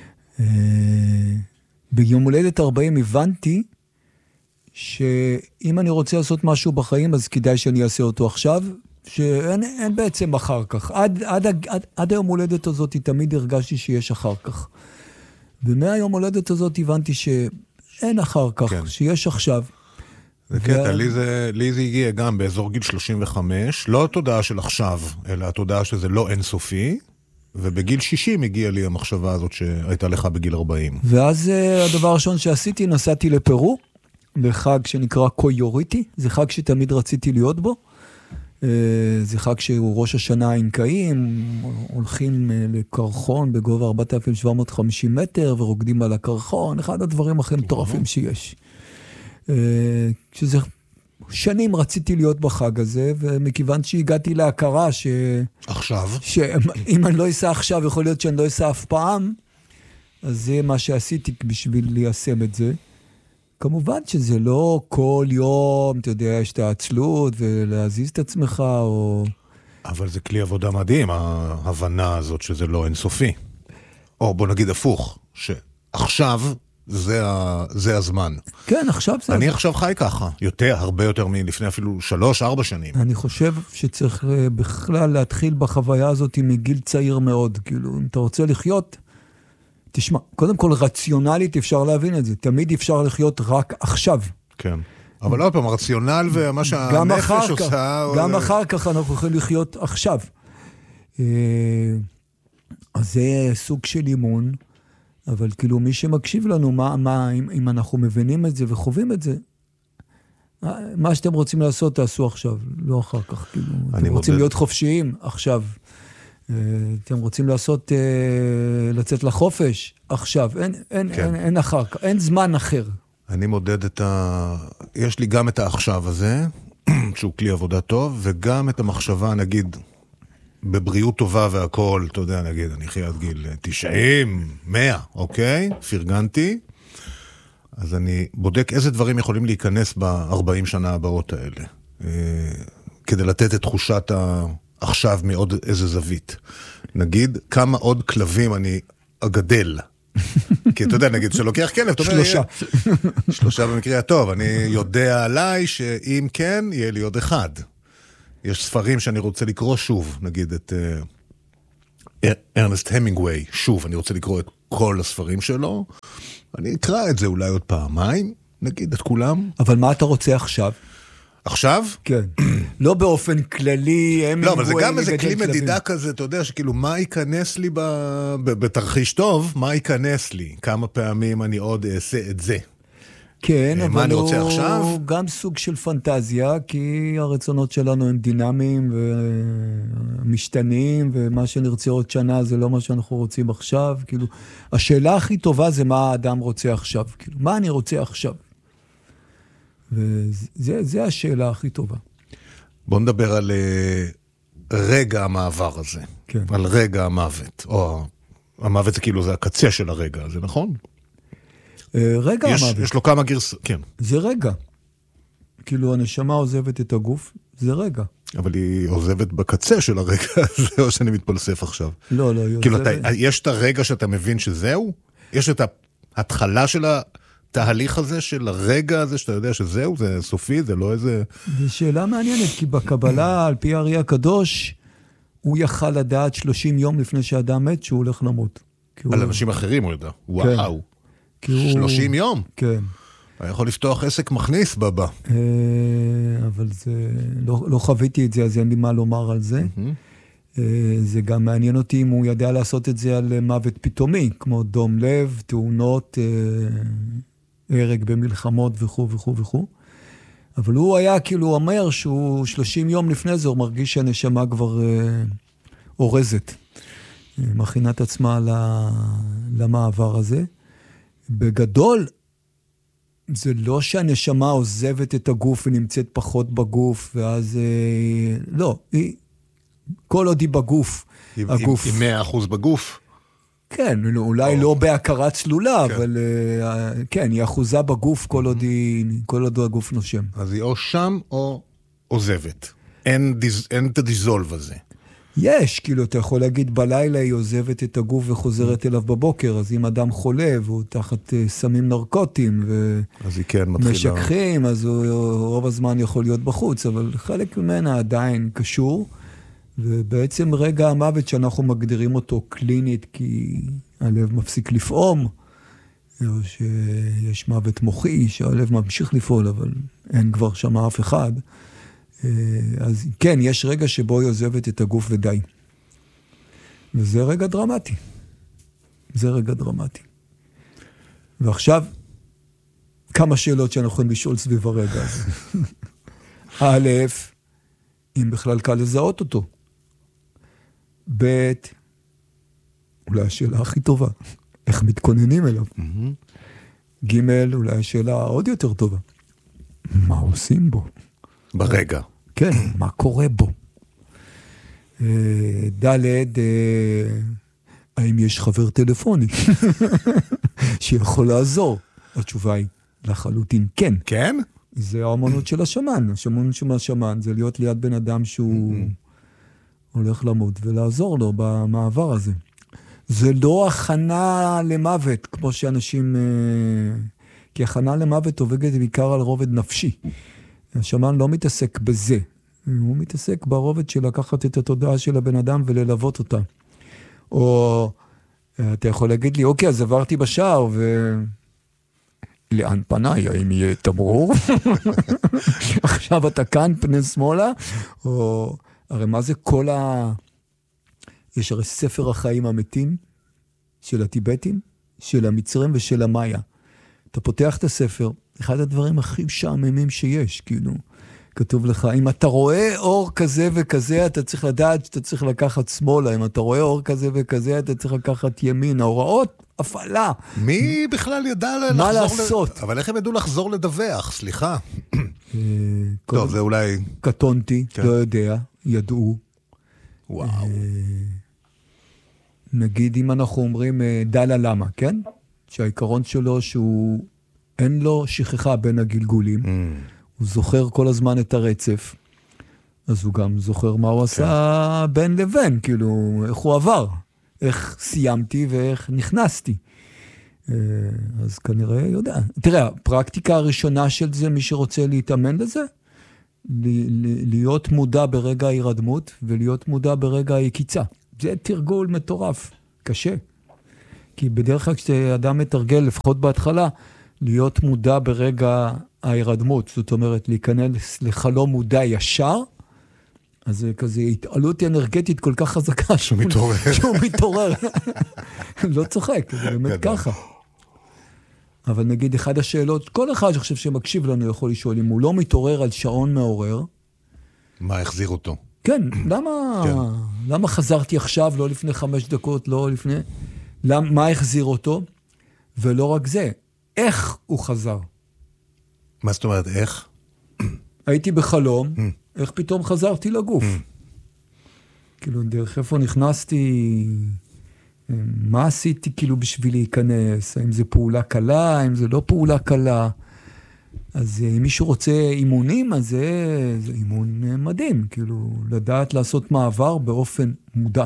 ביום הולדת 40 הבנתי שאם אני רוצה לעשות משהו בחיים, אז כדאי שאני אעשה אותו עכשיו, שאין בעצם אחר כך. עד היום הולדת הזאת תמיד הרגשתי שיש אחר כך. ומהיום הולדת הזאת הבנתי שאין אחר כך, כן. שיש עכשיו. זה קטע, לי זה הגיע גם באזור גיל 35, לא התודעה של עכשיו, אלא התודעה שזה לא אינסופי, ובגיל 60 הגיעה לי המחשבה הזאת שהייתה לך בגיל 40. ואז הדבר הראשון שעשיתי, נסעתי לפרו, לחג שנקרא קויוריטי, זה חג שתמיד רציתי להיות בו, זה חג שהוא ראש השנה האינקאים, הולכים לקרחון בגובה 4,750 מטר, ורוקדים על הקרחון, אחד הדברים הכי מטורפים שיש. שזה שנים רציתי להיות בחג הזה, ומכיוון שהגעתי להכרה עכשיו? שאם אני לא אסע עכשיו, יכול להיות שאני לא אסע אף פעם, אז זה מה שעשיתי בשביל ליישם את זה. כמובן שזה לא כל יום, אתה יודע, יש את העצלות ולהזיז את עצמך, או... אבל זה כלי עבודה מדהים, ההבנה הזאת שזה לא אינסופי. או בוא נגיד הפוך, שעכשיו... זה הזמן. כן, עכשיו זה... אני עכשיו חי ככה, הרבה יותר מלפני אפילו 3-4 שנים. אני חושב שצריך בכלל להתחיל בחוויה הזאת מגיל צעיר מאוד. כאילו, אם אתה רוצה לחיות, תשמע, קודם כל רציונלית אפשר להבין את זה. תמיד אפשר לחיות רק עכשיו. כן. אבל לא פעם, הרציונל ומה שהנפש עושה... גם אחר כך אנחנו יכולים לחיות עכשיו. אז זה סוג של אימון. אבל כאילו מי שמקשיב לנו, אם אנחנו מבינים את זה וחווים את זה, מה שאתם רוצים לעשות, תעשו עכשיו, לא אחר כך. כאילו, אתם רוצים להיות חופשיים, עכשיו. אתם רוצים לצאת לחופש, עכשיו. אין אחר כך, אין זמן אחר. אני מודד יש לי גם את העכשיו הזה, שהוא כלי עבודה טוב, וגם את המחשבה, נגיד, בבריאות טובה והכל, אתה יודע, נגיד, אני חי עד גיל 90, 100, אוקיי? פרגנתי. אז אני בודק איזה דברים יכולים להיכנס ב-40 שנה הבאות האלה, כדי לתת את תחושת עכשיו מעוד איזה זווית. נגיד, כמה עוד כלבים אני הגדל. כי אתה יודע, נגיד, שלוקח כלב, אתה אומר, 3. 3 במקרה הטוב, אני יודע עליי שאם כן, יהיה לי עוד 1. יש ספרים שאני רוצה לקרוא שוב, נגיד את ארנסט המינגווי, שוב, אני רוצה לקרוא את כל הספרים שלו, אני אקרא את זה אולי עוד פעמיים, נגיד את כולם. אבל מה אתה רוצה עכשיו? עכשיו? כן. לא באופן כללי, לא, אבל זה גם איזה כלי מדידה כזה, אתה יודע, שכאילו, מה ייכנס לי בתרחיש טוב, מה ייכנס לי? כמה פעמים אני עוד אעשה את זה? כן, אבל הוא גם סוג של פנטזיה, כי הרצונות שלנו הם דינמיים ומשתנים, ומה שנרצה עוד שנה זה לא מה שאנחנו רוצים עכשיו. כאילו, השאלה הכי טובה זה מה האדם רוצה עכשיו. כאילו, מה אני רוצה עכשיו? וזה השאלה הכי טובה. בוא נדבר על רגע המעבר הזה. כן. על רגע המוות. או המוות זה כאילו, זה הקצה של הרגע הזה, נכון? רגע המוות. יש לו כמה גרסות, כן. זה רגע. כאילו הנשמה עוזבת את הגוף, זה רגע. אבל היא עוזבת בקצה של הרגע הזה, או שאני מתפלסף עכשיו? לא, היא כאילו, עוזבת. יש את הרגע שאתה מבין שזהו? יש את ההתחלה של התהליך הזה, של הרגע הזה, שאתה יודע שזהו, זה סופי, זה לא איזה... זו שאלה מעניינת, כי בקבלה, על פי הארי הקדוש, הוא יכל לדעת 30 יום לפני שאדם מת, שהוא הולך למות. על אנשים אחרים הוא ידע. וואו. 30 יום? כן. היה יכול לפתוח עסק מכניס בבא. אבל זה, לא חוויתי את זה, אז אין לי מה לומר על זה. זה גם מעניין אותי אם הוא ידע לעשות את זה על מוות פתאומי, כמו דום לב, תאונות, הרג במלחמות וכו' וכו' וכו'. אבל הוא היה כאילו אומר שהוא 30 יום לפני זה, הוא מרגיש שהנשמה כבר אורזת. מכינת עצמה למעבר הזה. בגדול, זה לא שהנשמה עוזבת את הגוף ונמצאת פחות בגוף, ואז לא, כל עוד היא בגוף. הגוף. היא 100% בגוף? כן, אולי לא בהכרה צלולה, אבל כן, היא אחוזה בגוף כל עוד הגוף נושם. אז היא או שם או עוזבת. אין את הדיזולב הזה. יש, כאילו, אתה יכול להגיד, בלילה היא עוזבת את הגוף וחוזרת אליו בבוקר, אז אם אדם חולה והוא תחת סמים נרקוטיים ומשככים, אז הוא רוב הזמן יכול להיות בחוץ, אבל חלק ממנה עדיין קשור, ובעצם רגע המוות שאנחנו מגדירים אותו קלינית, כי הלב מפסיק לפעום, או שיש מוות מוחי שהלב ממשיך לפעול, אבל אין כבר שם אף אחד, אז כן, יש רגע שבו היא עוזבת את הגוף ודי. וזה רגע דרמטי. זה רגע דרמטי. ועכשיו, כמה שאלות שאנחנו יכולים לשאול סביב הרגע הזה. א', אם בכלל קל לזהות אותו. ב', אולי השאלה הכי טובה, איך מתכוננים אליו. ג', אולי השאלה עוד יותר טובה. מה עושים בו? ברגע. כן, מה קורה בו? ד', האם יש חבר טלפוני שיכול לעזור? התשובה היא לחלוטין כן. כן? זה האמנות של השמן. השמן של השמן זה להיות ליד בן אדם שהוא הולך למות ולעזור לו במעבר הזה. זה לא הכנה למוות, כמו שאנשים... כי הכנה למוות עובדת בעיקר על רובד נפשי. השמן לא מתעסק בזה. הוא מתעסק ברובד של לקחת את התודעה של הבן אדם וללוות אותה. או אתה יכול להגיד לי, אוקיי, אז עברתי בשער לאן פניי, האם יהיה תמרור? עכשיו אתה כאן פני שמאלה? או הרי מה זה כל יש הרי ספר החיים המתים של הטיבטים, של המצרים ושל המאיה. אתה פותח את הספר, אחד הדברים הכי משעממים שיש, כאילו, כתוב לך, אם אתה רואה אור כזה וכזה, אתה צריך לדעת שאתה צריך לקחת שמאלה, אם אתה רואה אור כזה וכזה, אתה צריך לקחת ימין, ההוראות, הפעלה. מי בכלל ידע לחזור? מה לעשות? אבל איך הם ידעו לחזור לדווח? סליחה. טוב, זה אולי... קטונתי, לא יודע, ידעו. וואו. נגיד, אם אנחנו אומרים דלה למה, כן? שהעיקרון שלו שהוא אין לו שכחה בין הגלגולים, הוא זוכר כל הזמן את הרצף, אז הוא גם זוכר מה הוא עשה בין לבין, כאילו, איך הוא עבר, איך סיימתי ואיך נכנסתי. אז כנראה יודע. תראה, הפרקטיקה הראשונה של זה, מי שרוצה להתאמן לזה, להיות מודע ברגע ההירדמות, ולהיות מודע ברגע היקיצה. זה תרגול מטורף, קשה. כי בדרך כלל כשאדם מתרגל, לפחות בהתחלה, להיות מודע ברגע ההירדמות, זאת אומרת, להיכנס לחלום מודע ישר, אז זה כזה התעלות אנרגטית כל כך חזקה, שהוא מתעורר. לא צוחק, זה באמת ככה. אבל נגיד, אחד השאלות, כל אחד שחושב שמקשיב לנו יכול לשאול, אם הוא לא מתעורר על שעון מעורר, מה החזיר אותו? כן, למה חזרתי עכשיו, לא לפני 5 דקות, לא לפני... מה החזיר אותו? ולא רק זה, איך הוא חזר? מה זאת אומרת, איך? הייתי בחלום, איך פתאום חזרתי לגוף? כאילו, דרך איפה נכנסתי, מה עשיתי כאילו בשביל להיכנס? האם זה פעולה קלה, האם זה לא פעולה קלה? אז אם מישהו רוצה אימונים, אז זה אימון מדהים, כאילו, לדעת לעשות מעבר באופן מודע.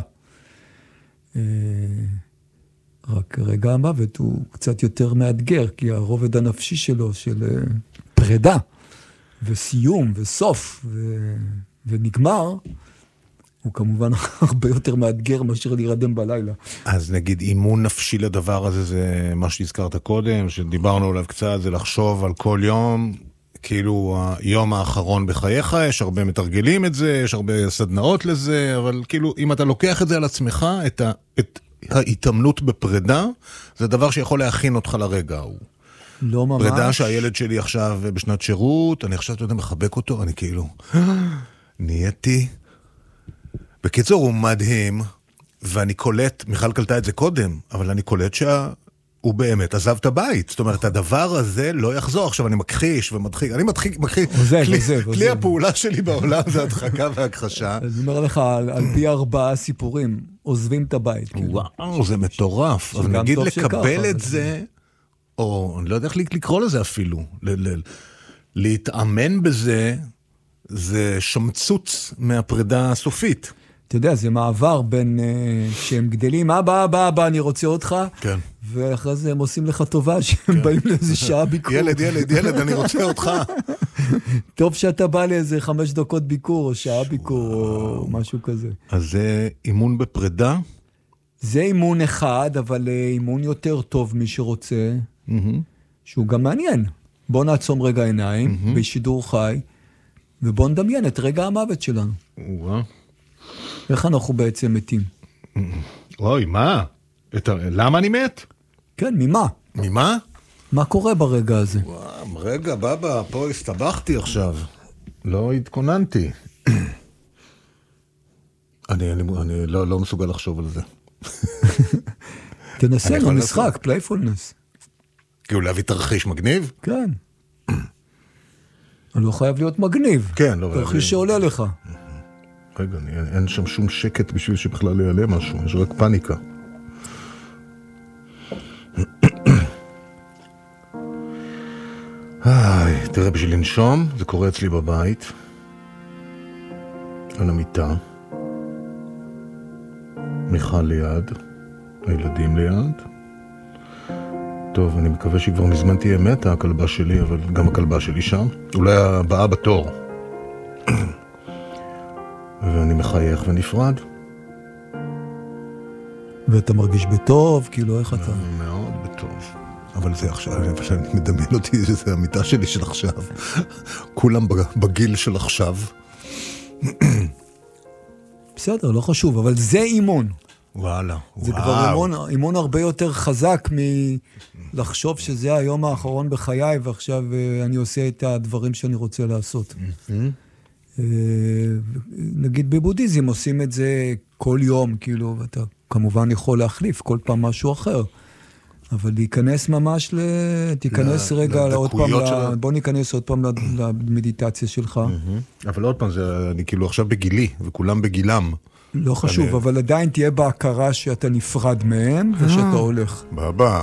רק רגע המוות הוא קצת יותר מאתגר, כי הרובד הנפשי שלו, של פרידה, וסיום, וסוף, ונגמר, הוא כמובן הרבה יותר מאתגר מאשר להירדם בלילה. אז נגיד, אימון נפשי לדבר הזה, זה מה שהזכרת קודם, שדיברנו עליו קצת, זה לחשוב על כל יום, כאילו היום האחרון בחייך, יש הרבה מתרגלים את זה, יש הרבה סדנאות לזה, אבל כאילו, אם אתה לוקח את זה על עצמך, את ההתאמנות בפרידה, זה דבר שיכול להכין אותך לרגע ההוא. לא ממש. פרידה שהילד שלי עכשיו בשנת שירות, אני עכשיו, אתה יודע, מחבק אותו, אני כאילו, נהייתי. בקיצור, הוא מדהים, ואני קולט, מיכל קלטה את זה קודם, אבל אני קולט שהוא באמת עזב את הבית. זאת אומרת, הדבר הזה לא יחזור. עכשיו אני מכחיש ומדחיק, אני מכחיש. כלי הפעולה שלי בעולם זה הדחקה והכחשה. אני אומר לך, על פי 4 סיפורים, עוזבים את הבית. וואו, זה מטורף. אבל נגיד לקבל את זה, או אני לא יודע איך לקרוא לזה אפילו, להתאמן בזה, זה שמצוץ מהפרידה הסופית. אתה יודע, זה מעבר בין שהם גדלים, אבא, אני רוצה אותך, כן. ואחרי זה הם עושים לך טובה, שהם באים לאיזה שעה ביקור. ילד, אני רוצה אותך. טוב שאתה בא לאיזה 5 דקות ביקור, או שעה ביקור, או משהו כזה. אז זה אימון בפרידה? זה אימון אחד, אבל אימון יותר טוב מי שרוצה, שהוא גם מעניין. בוא נעצום רגע עיניים, בשידור חי, ובוא נדמיין את רגע המוות שלנו. איך אנחנו בעצם מתים? אוי, מה? למה אני מת? כן, ממה? ממה? מה קורה ברגע הזה? וואו, רגע, בבא, פה הסתבכתי עכשיו. לא התכוננתי. אני לא מסוגל לחשוב על זה. תנסה לו משחק, פלייפולנס. כאילו להביא תרחיש מגניב? כן. לא חייב להיות מגניב. כן, לא. תרחיש שעולה לך. רגע, אין שם שום שקט בשביל שבכלל יעלה משהו, יש רק פאניקה. תראה, בשביל לנשום, זה קורה אצלי בבית, על המיטה, מיכל ליד, הילדים ליד. טוב, אני מקווה שהיא כבר מזמן תהיה מתה, הכלבה שלי, אבל גם הכלבה שלי שם. אולי הבאה בתור. ואני מחייך ונפרד. ואתה מרגיש בטוב, כאילו איך אתה? מאוד בטוב. אבל זה עכשיו, אני מדמיין אותי, זה המיטה שלי של עכשיו. כולם בגיל של עכשיו. בסדר, לא חשוב, אבל זה אימון. וואלה, זה כבר אימון הרבה יותר חזק מלחשוב שזה היום האחרון בחיי, ועכשיו אני עושה את הדברים שאני רוצה לעשות. נגיד בבודהיזם עושים את זה כל יום, כאילו, ואתה כמובן יכול להחליף כל פעם משהו אחר. אבל להיכנס ממש תיכנס רגע עוד פעם, בוא ניכנס עוד פעם למדיטציה שלך. אבל עוד פעם, אני כאילו עכשיו בגילי, וכולם בגילם. לא חשוב, אבל עדיין תהיה בהכרה שאתה נפרד מהם, ושאתה הולך. בבא.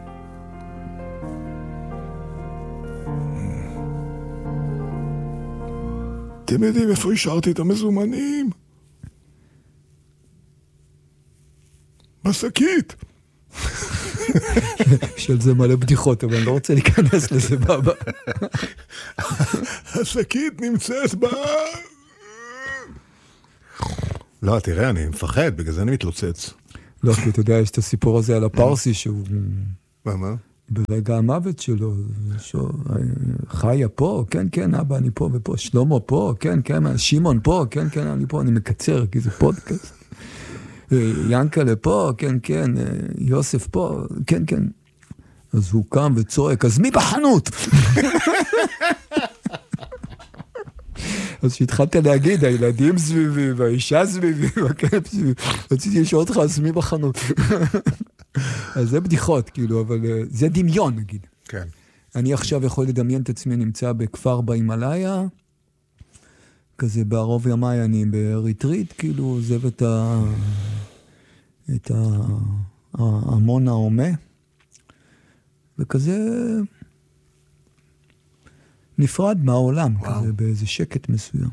אתם יודעים איפה השארתי את המזומנים? השקית. של זה מלא בדיחות, אבל אני לא רוצה להיכנס לזה בבא. השקית נמצאת בה... לא, תראה, אני מפחד, בגלל זה אני מתלוצץ. לא, כי אתה יודע, יש את הסיפור הזה על הפרסי, שהוא... מה? ברגע המוות שלו, חיה פה, כן, כן, אבא, אני פה ופה, שלמה פה, כן, כן, שמעון פה, כן, כן, אני פה, אני מקצר, כי זה פודקאסט. ינקלה פה, כן, כן, יוסף פה, כן, כן. אז הוא קם וצועק, אז מי בחנות? אז שהתחלת להגיד, הילדים סביבי, והאישה סביבי, והכלב סביבי, רציתי לשאול אותך, אז מי בחנות? אז זה בדיחות, כאילו, אבל זה דמיון, נגיד. כן. אני עכשיו יכול לדמיין את עצמי, נמצא בכפר בהימאליה, כזה בערוב ימיי אני בריטריט, כאילו עוזב את ההמון העומה, וכזה נפרד מהעולם, כזה באיזה שקט מסוים.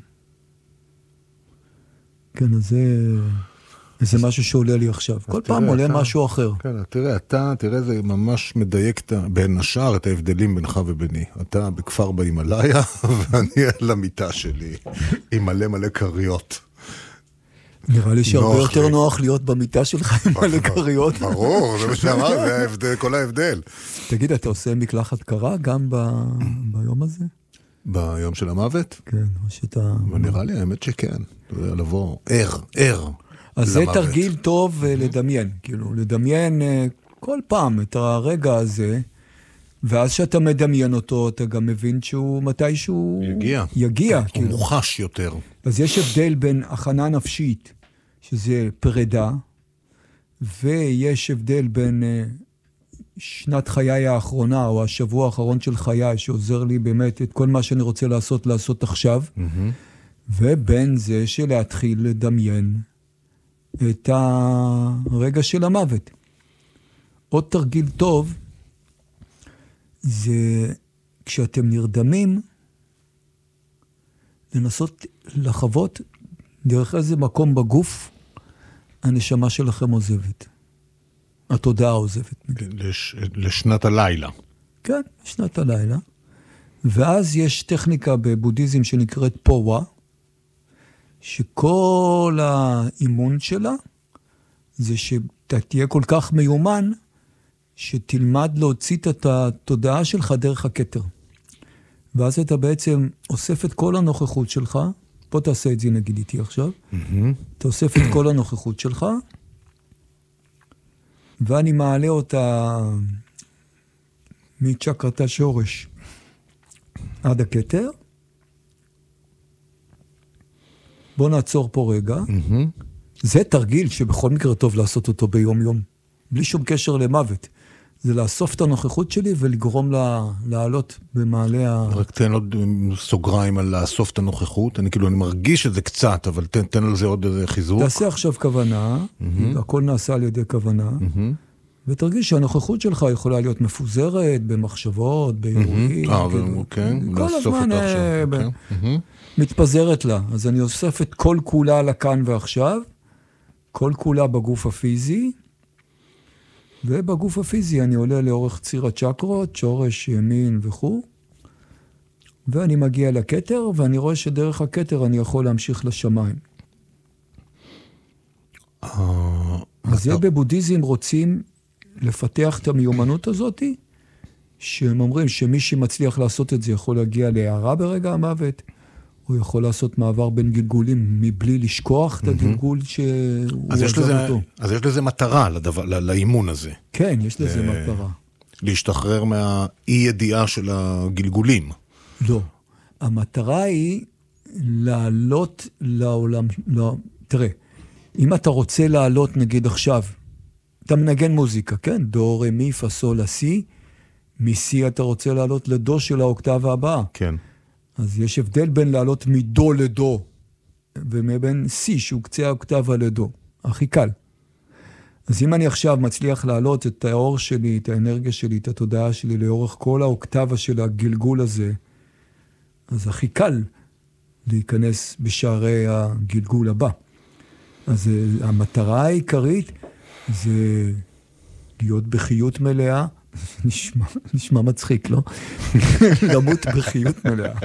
כן, אז זה משהו שעולה לי עכשיו. כל פעם עולה משהו אחר. כן, תראה, זה ממש מדייק בין השאר את ההבדלים בינך וביני. אתה בכפר בהימאליה, ואני על המיטה שלי, עם מלא קריות. נראה לי שהרבה יותר נוח להיות במיטה שלך עם מלא קריות. ברור, זה מה שאמר, זה כל ההבדל. תגיד, אתה עושה מקלחת קרה גם ביום הזה? ביום של המוות? כן, או שאתה... נראה לי, האמת שכן. אתה יודע, לבוא ער. אז זה תרגיל טוב לדמיין, כאילו, לדמיין כל פעם את הרגע הזה, ואז שאתה מדמיין אותו, אתה גם מבין שהוא מתישהו יגיע. הוא מוחש יותר. אז יש הבדל בין הכנה נפשית, שזה פרידה, ויש הבדל בין שנת חיי האחרונה, או השבוע האחרון של חיי, שעוזר לי באמת את כל מה שאני רוצה לעשות עכשיו, ובין זה שלהתחיל לדמיין, את הרגע של המוות. עוד תרגיל טוב, זה כשאתם נרדמים, לנסות לחוות דרך איזה מקום בגוף, הנשמה שלכם עוזבת. התודעה עוזבת. לשנת הלילה. כן, לשנת הלילה. ואז יש טכניקה בבודהיזם שנקראת פואה, שכל האימון שלה, זה שאתה תהיה כל כך מיומן, שתלמד להוציא את התודעה שלך דרך הכתר. ואז אתה בעצם אוסף את כל הנוכחות שלך, פה תעשה את זה נגיד איתי עכשיו, אתה אוסף את כל הנוכחות שלך, ואני מעלה אותה מצ'קרת השורש עד הכתר, בוא נעצור פה רגע. זה תרגיל שבכל מקרה טוב לעשות אותו ביום יום. בלי שום קשר למוות. זה לאסוף את הנוכחות שלי ולגרום לעלות במעלה רק תן עוד סוגריים על לאסוף את הנוכחות. אני מרגיש את זה קצת, אבל תן על זה עוד איזה חיזוק. תעשה עכשיו כוונה, הכל נעשה על ידי כוונה, ותרגיש שהנוכחות שלך יכולה להיות מפוזרת במחשבות, באירועים. כן, כל הזמן מתפזרת לה. אז אני אוסף את כל כולה לכאן ועכשיו, כל כולה בגוף הפיזי, ובגוף הפיזי אני עולה לאורך ציר הצ'קרות, שורש, ימין וכו', ואני מגיע לכתר, ואני רואה שדרך הכתר אני יכול להמשיך לשמיים. אז זה בבודהיזם רוצים לפתח את המיומנות הזאת, שהם אומרים שמי שמצליח לעשות את זה יכול להגיע להערה ברגע המוות, הוא יכול לעשות מעבר בין גלגולים מבלי לשכוח את הגלגול שהוא עזר אותו. אז יש לזה מטרה לאימון הזה. כן, יש לזה מטרה. להשתחרר מהאי ידיעה של הגלגולים. לא. המטרה היא לעלות לעולם. לא, תראה, אם אתה רוצה לעלות נגיד עכשיו, אתה מנגן מוזיקה, כן? דו, רה, מי, פה, סול, לה, סי. מסי אתה רוצה לעלות לדו של האוקטבה הבאה. כן. אז יש הבדל בין לעלות מדו לדו, ומבין סי שהוא קצה האוקטבה לדו. הכי קל. אז אם אני עכשיו מצליח לעלות את האור שלי, את האנרגיה שלי, את התודעה שלי, לאורך כל האוקטבה של הגלגול הזה, אז הכי קל להיכנס בשערי הגלגול הבא. אז המטרה העיקרית זה להיות בחיות מלאה, נשמע מצחיק, לא? למות בחיות מלאה.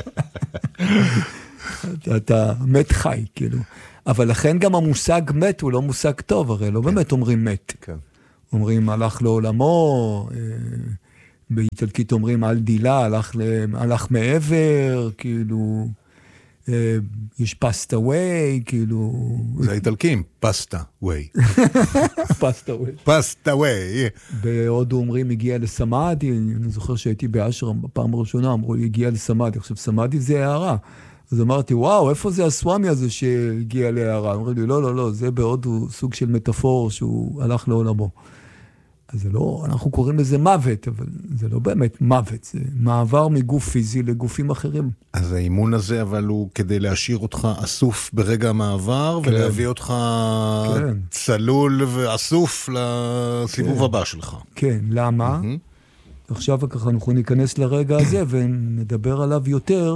אתה מת חי, כאילו. אבל לכן גם המושג מת הוא לא מושג טוב, הרי לא באמת אומרים מת. כן. אומרים הלך לעולמו, באיטלקית אומרים על דילה, הלך מעבר, כאילו, יש פסטה ווי, כאילו... זה האיטלקים, פסטה ווי. פסטה ווי. פסטה ווי. בהודו אומרים הגיע לסמאדי, אני זוכר שהייתי באשרם בפעם הראשונה, אמרו לי הגיע לסמאדי, עכשיו סמאדי זה הערה. אז אמרתי, וואו, איפה זה הסוואמי הזה שהגיע להערה? אמרו לי, לא, זה בהודו סוג של מטאפור שהוא הלך לעולמו. אז זה לא, אנחנו קוראים לזה מוות, אבל זה לא באמת מוות, זה מעבר מגוף פיזי לגופים אחרים. אז האימון הזה, אבל הוא כדי להשאיר אותך אסוף ברגע המעבר, כן. ולהביא אותך כן. צלול ואסוף לסיבוב כן. הבא שלך. כן, למה? עכשיו ככה אנחנו ניכנס לרגע הזה ונדבר עליו יותר.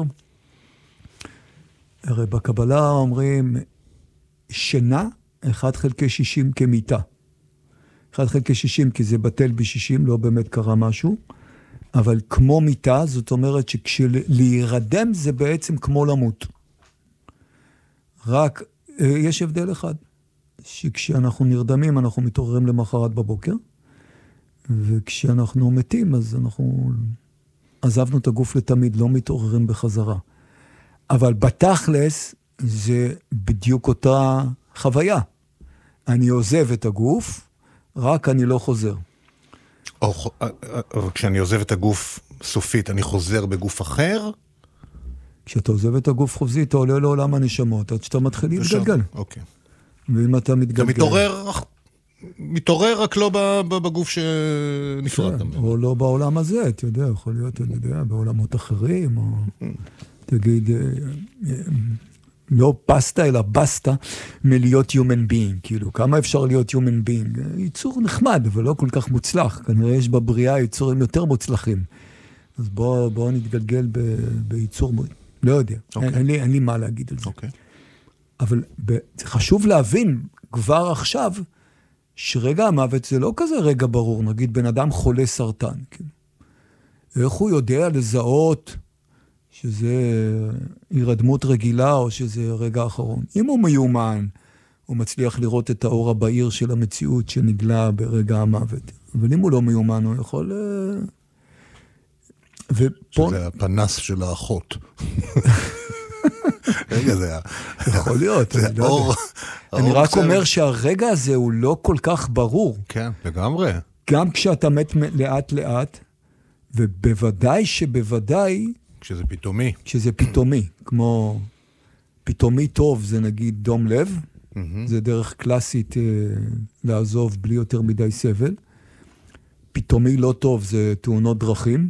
הרי בקבלה אומרים, שינה 1/60 כמיטה. 1/60 כי זה בטל ב-60, לא באמת קרה משהו, אבל כמו מיטה, זאת אומרת שכשלהירדם זה בעצם כמו למות. רק יש הבדל אחד, שכשאנחנו נרדמים אנחנו מתעוררים למחרת בבוקר, וכשאנחנו מתים אז אנחנו עזבנו את הגוף לתמיד, לא מתעוררים בחזרה. אבל בתכלס זה בדיוק אותה חוויה. אני עוזב את הגוף, רק אני לא חוזר. כשאני עוזב את הגוף סופית, אני חוזר בגוף אחר? כשאתה עוזב את הגוף חופזי, אתה עולה לעולם הנשמות, עד שאתה מתחיל להתגלגל. אוקיי. ואם אתה מתגלגל... אתה מתעורר רק לא בגוף שנפרד. או לא בעולם הזה, אתה יודע, יכול להיות, אני יודע, בעולמות אחרים, או תגיד... לא פסטה, אלא בסטה מלהיות human being. כאילו, כמה אפשר להיות human being? ייצור נחמד, אבל לא כל כך מוצלח. כנראה יש בבריאה ייצורים יותר מוצלחים. אז בואו נתגלגל בייצור... לא יודע. אין לי מה להגיד על זה. אבל זה חשוב להבין כבר עכשיו, שרגע המוות זה לא כזה רגע ברור. נגיד, בן אדם חולה סרטן. כאילו. איך הוא יודע לזהות... שזה הירדמות רגילה או שזה רגע אחרון. אם הוא מיומן, הוא מצליח לראות את האור הבהיר של המציאות שנגלה ברגע המוות. אבל אם הוא לא מיומן, הוא יכול... שזה הפנס של האחות. רגע, זה... יכול להיות. זה אור... אני רק אומר שהרגע הזה הוא לא כל כך ברור. כן, לגמרי. גם כשאתה מת לאט לאט, ובוודאי שבוודאי... כשזה פתאומי. כשזה פתאומי, כמו פתאומי טוב זה נגיד דום לב, זה דרך קלאסית לעזוב בלי יותר מדי סבל. פתאומי לא טוב זה תאונות דרכים.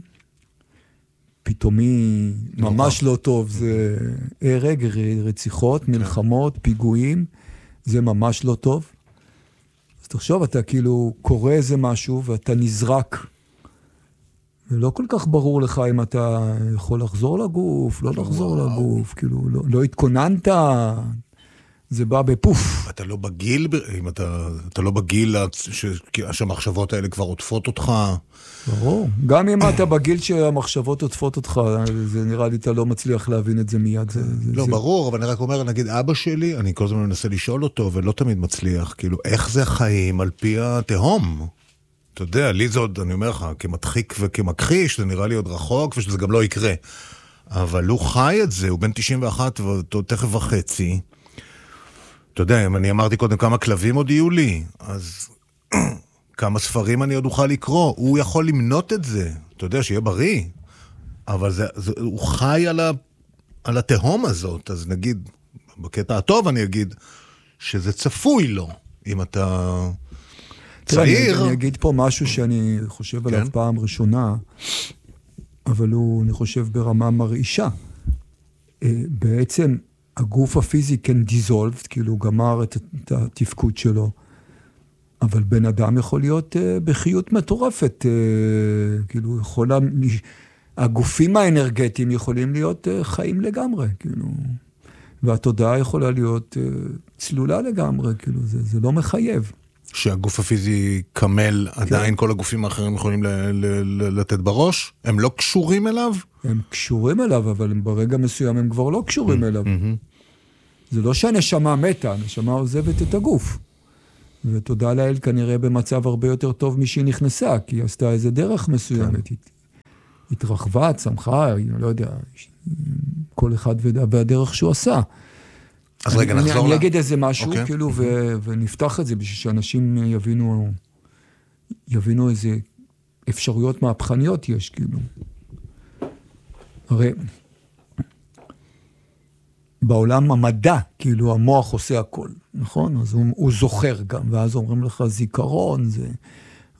פתאומי ממש לא טוב זה הרג, רציחות, מלחמות, פיגועים, זה ממש לא טוב. אז תחשוב, אתה כאילו קורא איזה משהו ואתה נזרק. ולא כל כך ברור לך אם אתה יכול לחזור לגוף, לא לחזור לגוף, כאילו, לא התכוננת, זה בא בפוף. אתה לא בגיל, אם אתה לא בגיל שהמחשבות האלה כבר עוטפות אותך. ברור. גם אם אתה בגיל שהמחשבות עוטפות אותך, זה נראה לי, אתה לא מצליח להבין את זה מיד. לא, ברור, אבל אני רק אומר, נגיד, אבא שלי, אני כל הזמן מנסה לשאול אותו, ולא תמיד מצליח, כאילו, איך זה החיים על פי התהום? אתה יודע, לי זה עוד, אני אומר לך, כמדחיק וכמכחיש, זה נראה לי עוד רחוק, ושזה גם לא יקרה. אבל הוא חי את זה, הוא בן 91 ותכף וחצי. אתה יודע, אם אני אמרתי קודם כמה כלבים עוד יהיו לי, אז כמה ספרים אני עוד אוכל לקרוא. הוא יכול למנות את זה, אתה יודע, שיהיה בריא. אבל הוא חי על התהום הזאת, אז נגיד, בקטע הטוב אני אגיד, שזה צפוי לו, אם אתה... צעיר. אני אגיד פה משהו שאני חושב עליו פעם ראשונה, אבל הוא, אני חושב, ברמה מרעישה. בעצם הגוף הפיזי can dissolve, כאילו הוא גמר את התפקוד שלו, אבל בן אדם יכול להיות בחיות מטורפת, כאילו הגופים האנרגטיים יכולים להיות חיים לגמרי, כאילו, והתודעה יכולה להיות צלולה לגמרי, כאילו זה לא מחייב. שהגוף הפיזי כמל, עדיין כל הגופים האחרים יכולים לתת בראש? הם לא קשורים אליו? הם קשורים אליו, אבל ברגע מסוים הם כבר לא קשורים אליו. זה לא שהנשמה מתה, הנשמה עוזבת את הגוף. ותודה לאל כנראה במצב הרבה יותר טוב משהיא נכנסה, כי היא עשתה איזה דרך מסוימת. התרחבה, צמחה, לא יודע, כל אחד והדרך שהוא עשה. אז רגע, נחזור אני אגיד איזה משהו, כאילו, ונפתח את זה בשביל שאנשים יבינו איזה אפשרויות מהפכניות יש, כאילו. הרי בעולם המדע, כאילו, המוח עושה הכל, נכון? אז הוא זוכר גם, ואז אומרים לך, זיכרון,